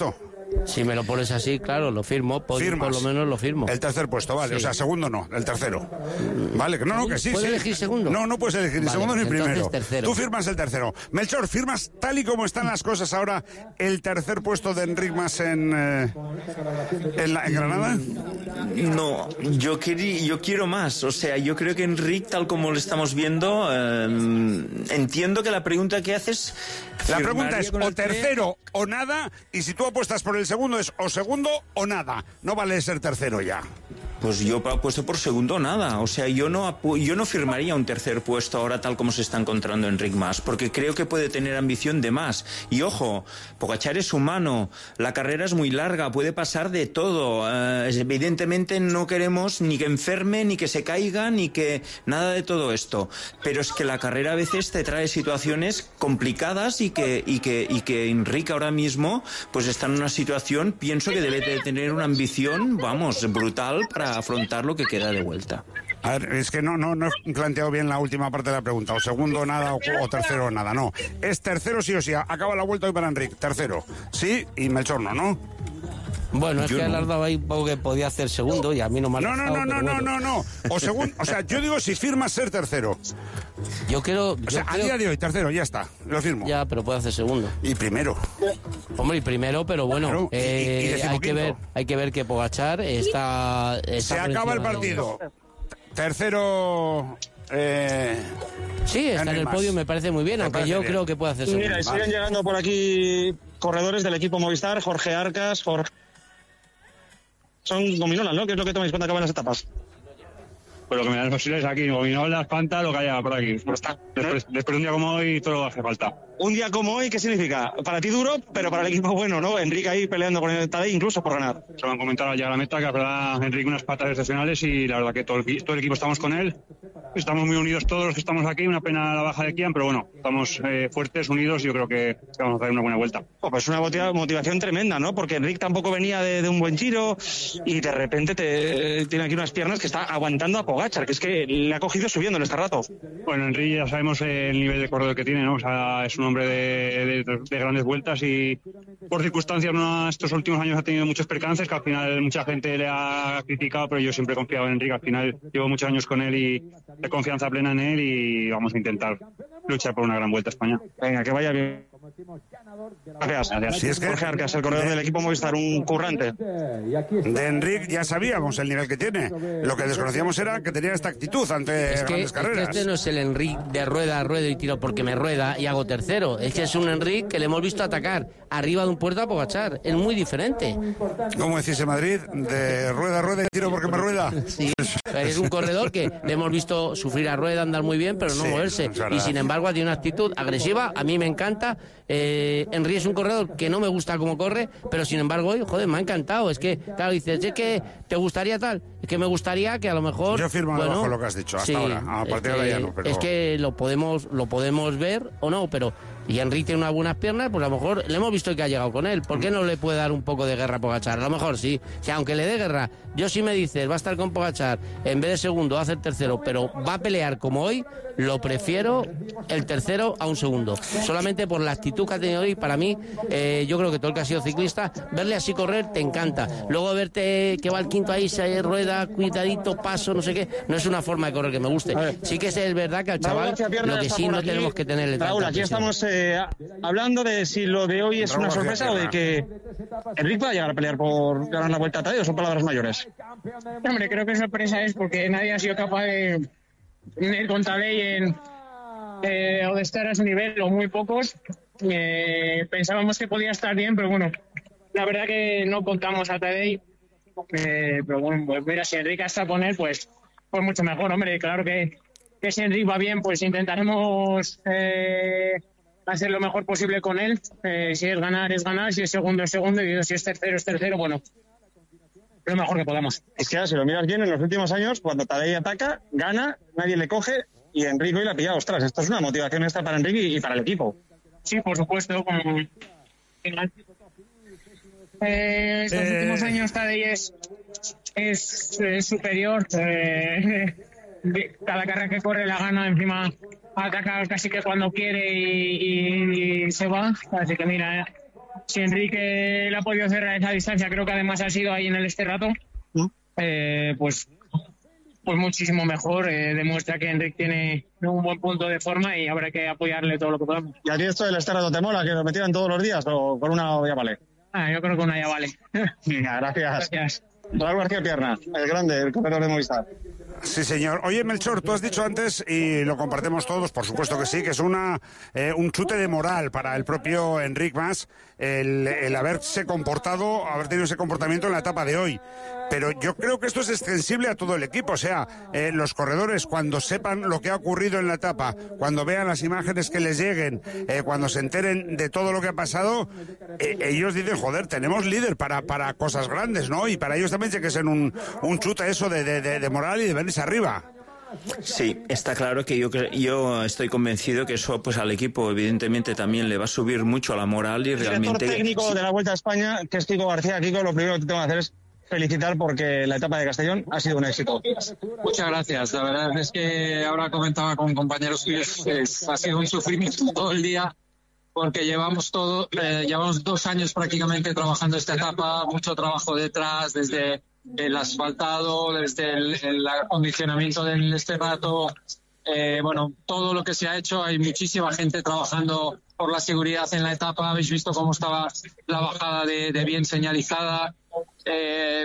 Si me lo pones así, claro, lo firmo. Por, por lo menos lo firmo. El tercer puesto, vale. Sí. O sea, segundo no, el tercero. Vale, que no, no, que sí. ¿Puedes sí. elegir segundo? No, no puedes elegir ni vale, segundo ni primero. Tercero. Tú firmas el tercero. Melchor, ¿firmas tal y como están las cosas ahora el tercer puesto de Enric Mas en, eh, en, la, en Granada? No, yo, querí, yo quiero más. O sea, yo creo que Enric, tal como lo estamos viendo, eh, entiendo que la pregunta que haces... La pregunta es o tercero o nada, y si tú apuestas por el segundo es o segundo o nada. No vale ser tercero ya. Pues yo apuesto por segundo nada. O sea, yo no apu- yo no firmaría un tercer puesto ahora tal como se está encontrando Enric Mas, porque creo que puede tener ambición de más. Y ojo, Pogačar es humano, la carrera es muy larga, puede pasar de todo. Uh, evidentemente no queremos ni que enferme, ni que se caiga, ni que nada de todo esto. Pero es que la carrera a veces te trae situaciones complicadas y que, y que, y que Enric ahora mismo pues está en una situación, pienso que debe de tener una ambición, vamos, brutal para afrontar lo que queda de vuelta. A ver, es que no, no, no he planteado bien la última parte de la pregunta. O segundo nada o, o tercero nada, no. Es tercero sí o sí. Acaba la vuelta hoy para Enric. Tercero. Sí y Melchor no, ¿no? Bueno, es yo que no. le has dado ahí un poco que podía hacer segundo y a mí no me ha No, no, no, no, no, no, no. O segundo, o sea, yo digo si firmas ser tercero. Yo quiero... O sea, a día de hoy, tercero, ya está. Lo firmo. Ya, pero puede hacer segundo. Y primero. Hombre, y primero, pero bueno, claro, eh, y, y hay que ver, hay que ver que Pogačar está... está Se acaba el partido. Tercero... Eh... Sí, está en el podio, me parece muy bien, Me aunque parece yo bien. creo que puede hacer segundo. Mira, y siguen llegando por aquí corredores del equipo Movistar, Jorge Arcas, Jorge... Son gominolas, ¿no? ¿Qué es lo que tomáis cuando acaban las etapas? Pues lo que me dan posibles aquí, gominolas, Fanta, lo que haya por aquí. Después, después de un día como hoy, todo hace falta. Un día como hoy, ¿qué significa? Para ti duro, pero para el equipo bueno, ¿no? Enrique ahí peleando con el Tadej incluso por ganar. Se me han comentado al llegar a la meta que habrá Enrique unas patas excepcionales y la verdad que todo el, todo el equipo estamos con él. Estamos muy unidos todos los que estamos aquí, una pena la baja de Kian, pero bueno, estamos eh, fuertes, unidos y yo creo que, que vamos a hacer una buena vuelta. Oh, pues una motiva- motivación tremenda, ¿no? Porque Enrique tampoco venía de, de un buen giro y de repente te, eh, tiene aquí unas piernas que está aguantando a Pogačar, que es que le ha cogido subiendo en este rato. Bueno, Enrique ya sabemos el nivel de corredor que tiene, ¿no? O sea, es un hombre de, de, de grandes vueltas y por circunstancias no, estos últimos años ha tenido muchos percances que al final mucha gente le ha criticado, pero yo siempre he confiado en Enrique. Al final llevo muchos años con él y de confianza plena en él y vamos a intentar luchar por una gran vuelta a España. Venga, que vaya bien. Gracias. Gracias. Si es que- Jorge Arcas, el corredor del equipo Movistar, un currante. De Enric ya sabíamos el nivel que tiene. Lo que desconocíamos era que tenía esta actitud ante Es que, grandes es que carreras. este no es el Enric de rueda a rueda y tiro porque me rueda y hago tercero. Es que es un Enric que le hemos visto atacar arriba de un puerto a Pogačar. Es muy diferente. ¿Cómo decís en Madrid? De rueda a rueda y tiro porque me rueda. Sí, es un corredor que le hemos visto sufrir a rueda, andar muy bien, pero no Sí, moverse. es verdad. Y sin embargo, tiene una actitud agresiva. A mí me encanta. Eh, Enric es un corredor que no me gusta cómo corre, pero sin embargo, hoy, joder, me ha encantado. Es que, claro, dices, es que te gustaría tal. Es que me gustaría que a lo mejor. Yo firmo bueno, debajo lo que has dicho, hasta sí, ahora. A partir de ahora ya no, pero... Es que lo podemos, lo podemos ver o no, pero. Y Enric tiene unas buenas piernas, pues a lo mejor le hemos visto que ha llegado con él. ¿Por qué no le puede dar un poco de guerra a Pogačar? A lo mejor sí. O sea, aunque le dé guerra, yo sí me dices, va a estar con Pogačar, en vez de segundo va a hacer tercero, pero va a pelear como hoy, lo prefiero el tercero a un segundo. Solamente por la actitud que ha tenido hoy, para mí, eh, yo creo que todo el que ha sido ciclista, verle así correr te encanta. Luego verte que va el quinto ahí, se rueda, cuidadito, paso, no sé qué, no es una forma de correr que me guste. Sí que es verdad que al chaval, lo que sí no tenemos que tenerle tanta Raúl, aquí presión. estamos eh, hablando de si lo de hoy es Raúl una García sorpresa o de que Enrique va a llegar a pelear por ganar la vuelta a Tadej, o son palabras mayores. Hombre, creo que sorpresa es porque nadie ha sido capaz de ir con Tadej en, eh, o de estar a su nivel, o muy pocos. Eh, pensábamos que podía estar bien, pero bueno, la verdad que no contamos a Tadej. Eh, pero bueno, pues mira, si Enrique está con él, pues, pues mucho mejor, hombre. Claro que, que si Enrique va bien, pues intentaremos eh, hacer lo mejor posible con él. Eh, si es ganar, es ganar. Si es segundo, es segundo. Y si es tercero, es tercero. Bueno, lo mejor que podamos. Es que si lo miras bien, en los últimos años, cuando Tadej ataca, gana, nadie le coge y Enrique hoy la ha pillado. Ostras, esto es una motivación extra para Enrique y para el equipo. Sí, por supuesto. Como... Eh, estos Eh. últimos años Tadej es, es, es superior. Eh, cada carrera que corre la gana, encima ataca casi que cuando quiere y, y se va. Así que mira, eh, si Enrique le ha podido cerrar esa distancia, creo que además ha sido ahí en el este rato, eh, pues, pues muchísimo mejor. Eh, demuestra que Enrique tiene un buen punto de forma y habrá que apoyarle todo lo que podamos. ¿Y a ti esto del este rato te mola, que lo metieran todos los días o con una ya vale? Ah, yo creo que una ya vale. Venga, gracias. Gracias. Raúl García Pierna, el grande, el corredor de Movistar. Sí, señor. Oye, Melchor, tú has dicho antes, y lo compartimos todos, por supuesto que sí, que es una eh, un chute de moral para el propio Enric Mas el, el haberse comportado, haber tenido ese comportamiento en la etapa de hoy. Pero yo creo que esto es extensible a todo el equipo. O sea, eh, los corredores, cuando sepan lo que ha ocurrido en la etapa, cuando vean las imágenes que les lleguen, eh, cuando se enteren de todo lo que ha pasado, eh, ellos dicen, joder, tenemos líder para, para cosas grandes, ¿no? Y para ellos también tiene que ser un, un chute eso de, de, de, de moral y de venirse arriba. Sí, está claro que yo yo estoy convencido que eso pues al equipo evidentemente también le va a subir mucho a la moral y el realmente... El director técnico sí. de la Vuelta a España, que es Kiko García. Kiko, lo primero que te tengo que hacer es felicitar porque la etapa de Castellón ha sido un éxito. Muchas gracias. La verdad es que ahora comentaba con compañeros suyos, es, ha sido un sufrimiento todo el día porque llevamos todo, eh, llevamos dos años prácticamente trabajando esta etapa, mucho trabajo detrás, desde el asfaltado, desde el, el acondicionamiento del este rato, eh, bueno, todo lo que se ha hecho. Hay muchísima gente trabajando por la seguridad en la etapa. Habéis visto cómo estaba la bajada de, de bien señalizada. Eh,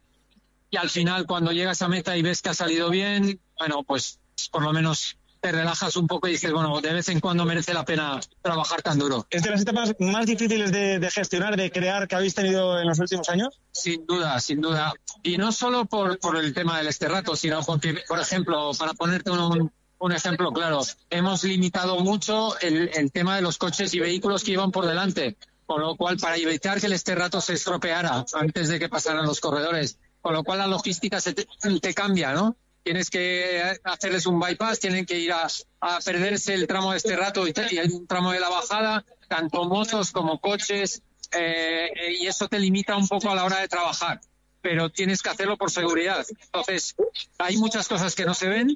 y al final, cuando llegas a meta y ves que ha salido bien, bueno, pues por lo menos te relajas un poco y dices, bueno, de vez en cuando merece la pena trabajar tan duro. ¿Es de las etapas más difíciles de, de gestionar, de crear, que habéis tenido en los últimos años? Sin duda, sin duda. Y no solo por, por el tema del este rato, sino porque, por ejemplo, para ponerte un, un ejemplo claro, hemos limitado mucho el, el tema de los coches y vehículos que iban por delante, con lo cual, para evitar que el este rato se estropeara antes de que pasaran los corredores, con lo cual la logística se te, te cambia, ¿no? Tienes que hacerles un bypass, tienen que ir a, a perderse el tramo de este rato y, te, y hay un tramo de la bajada, tanto motos como coches, eh, y eso te limita un poco a la hora de trabajar, pero tienes que hacerlo por seguridad. Entonces, hay muchas cosas que no se ven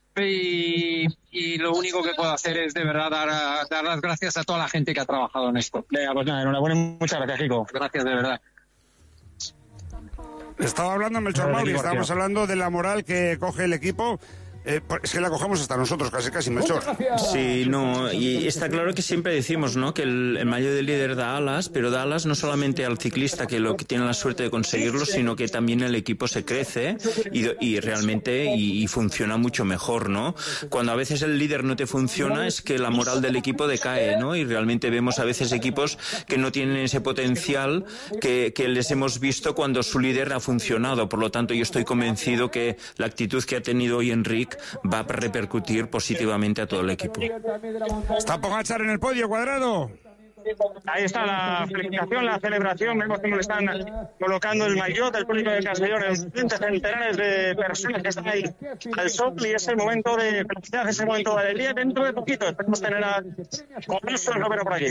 y, y lo único que puedo hacer es de verdad dar, dar las gracias a toda la gente que ha trabajado en esto. Venga, pues nada, enhorabuena y muchas gracias, Kiko. Gracias, de verdad. Estaba hablando Melchor Mauri, estábamos hablando de la moral que coge el equipo. Eh, es que la cogemos hasta nosotros, casi casi, Melchor. Sí, no, y está claro que siempre decimos, ¿no?, que el, el maillot de líder da alas, pero da alas no solamente al ciclista que lo que tiene la suerte de conseguirlo, sino que también el equipo se crece y, y realmente y, y funciona mucho mejor, ¿no? Cuando a veces el líder no te funciona es que la moral del equipo decae, ¿no? Y realmente vemos a veces equipos que no tienen ese potencial que, que les hemos visto cuando su líder ha funcionado. Por lo tanto, yo estoy convencido que la actitud que ha tenido hoy Enric va a repercutir positivamente a todo el equipo. Está Pogačar en el podio, Cuadrado. Ahí está la felicitación, la celebración. Vemos cómo le están colocando el maillot del público de Castellón, en centenares de personas que están ahí al sol, y es el momento de felicidad, es el momento de alegría. Dentro de poquito esperemos tener a Comiso el Romero por aquí.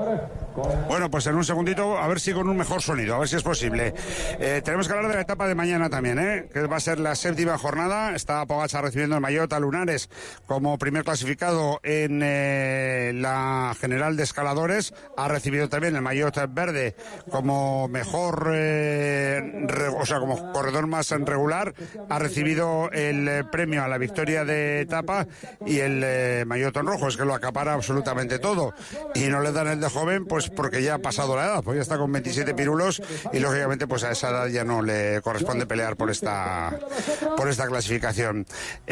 Bueno, pues en un segundito, a ver si con un mejor sonido, a ver si es posible. Eh, tenemos que hablar de la etapa de mañana también, ¿eh? Que va a ser la séptima jornada. Está Pogačar recibiendo el maillot a Lunares como primer clasificado en eh, la general de escaladores. Ha recibido también el maillot verde como mejor, eh, re, o sea, como corredor más regular. Ha recibido el eh, premio a la victoria de etapa y el eh, maillot en rojo. Es que lo acapara absolutamente todo. Y no le dan el de joven, pues porque ya ha pasado la edad. Pues ya está con veintisiete pirulos y lógicamente pues a esa edad ya no le corresponde pelear por esta, por esta clasificación.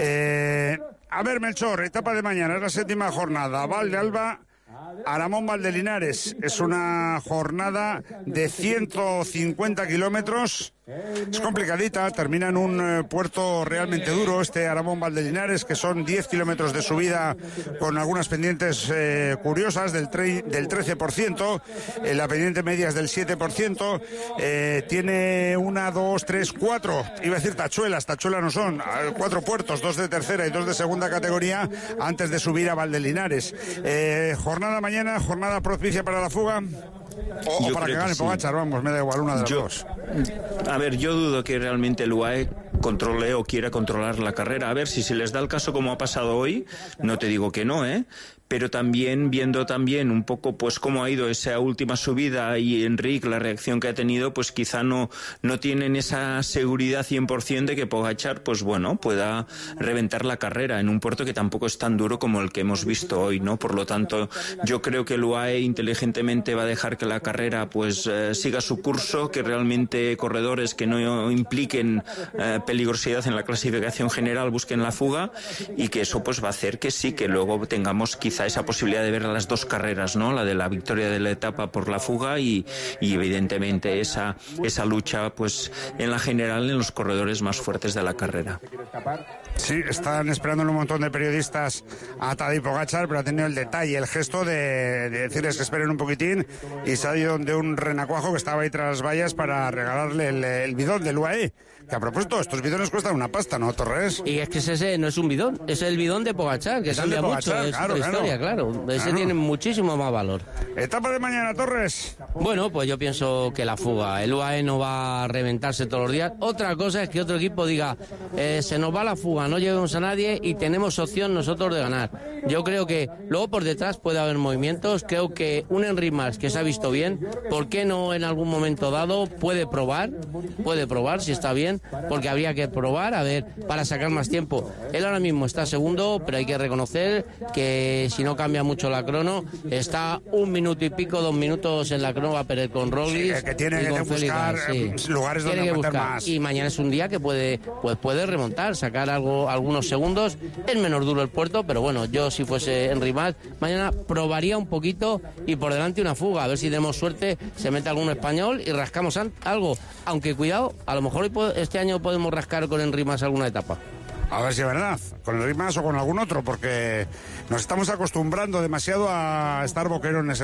Eh, a ver, Melchor, etapa de mañana, es la séptima jornada. Val de Alba, Aramón Valdelinares. Es una jornada de ciento cincuenta kilómetros. Es complicadita, termina en un eh, puerto realmente duro, este Aramón Valdelinares, que son diez kilómetros de subida con algunas pendientes eh, curiosas del, tre del trece por ciento, eh, la pendiente media es del siete por ciento, eh, tiene una, dos, tres, cuatro, iba a decir tachuelas, tachuelas no son, cuatro puertos, dos de tercera y dos de segunda categoría antes de subir a Valdelinares. Eh, jornada mañana, jornada propicia para la fuga. O, o para que gane Pogačar, vamos, me da igual, una de las yo, dos. A ver, yo dudo que realmente el U A E controle o quiera controlar la carrera. A ver, si se les da el caso como ha pasado hoy, no te digo que no, ¿eh? pero también viendo también un poco pues cómo ha ido esa última subida y Enric, la reacción que ha tenido, pues quizá no, no tienen esa seguridad cien por ciento de que Pogačar, pues bueno, pueda reventar la carrera en un puerto que tampoco es tan duro como el que hemos visto hoy, ¿no? Por lo tanto, yo creo que el U A E inteligentemente va a dejar que la carrera pues eh, siga su curso, que realmente corredores que no impliquen eh, peligrosidad en la clasificación general busquen la fuga, y que eso pues va a hacer que sí, que luego tengamos quizá esa posibilidad de ver las dos carreras, ¿no? La de la victoria de la etapa por la fuga y, y evidentemente esa, esa lucha pues en la general en los corredores más fuertes de la carrera. Sí, están esperando un montón de periodistas a Tadej Pogačar, pero ha tenido el detalle, el gesto de, de decirles que esperen un poquitín, y se ha ido de un renacuajo que estaba ahí tras las vallas para regalarle el, el bidón del U A E. Que a propósito, estos bidones cuestan una pasta, ¿no, Torres? Y es que ese no es un bidón, es el bidón de Pogačar, que es cambia Pogačar, mucho, es claro, otra historia, claro. claro. Ese claro. tiene muchísimo más valor. Etapa de mañana, Torres. Bueno, pues yo pienso que la fuga, el U A E no va a reventarse todos los días. Otra cosa es que otro equipo diga, eh, se nos va la fuga, no llevemos a nadie y tenemos opción nosotros de ganar. Yo creo que luego por detrás puede haber movimientos, creo que un Enric Mas que se ha visto bien, ¿por qué no en algún momento dado puede probar? Puede probar si está bien, porque habría que probar, a ver, para sacar más tiempo. Él ahora mismo está segundo, pero hay que reconocer que si no cambia mucho la crono, está un minuto y pico, dos minutos en la crono, va a perder con Roglic. Sí, que tiene que buscar sí. lugares tiene donde que buscar buscar. más. Y mañana es un día que puede, pues puede remontar, sacar algo, algunos segundos. Es menos duro el puerto, pero bueno, yo si fuese Enric Mas, mañana probaría un poquito y por delante una fuga, a ver si tenemos suerte, se mete algún español y rascamos algo. Aunque cuidado, a lo mejor este año podemos rascar con Enric Mas alguna etapa. A ver si es verdad, con Enric Mas o con algún otro, porque nos estamos acostumbrando demasiado a estar boquerones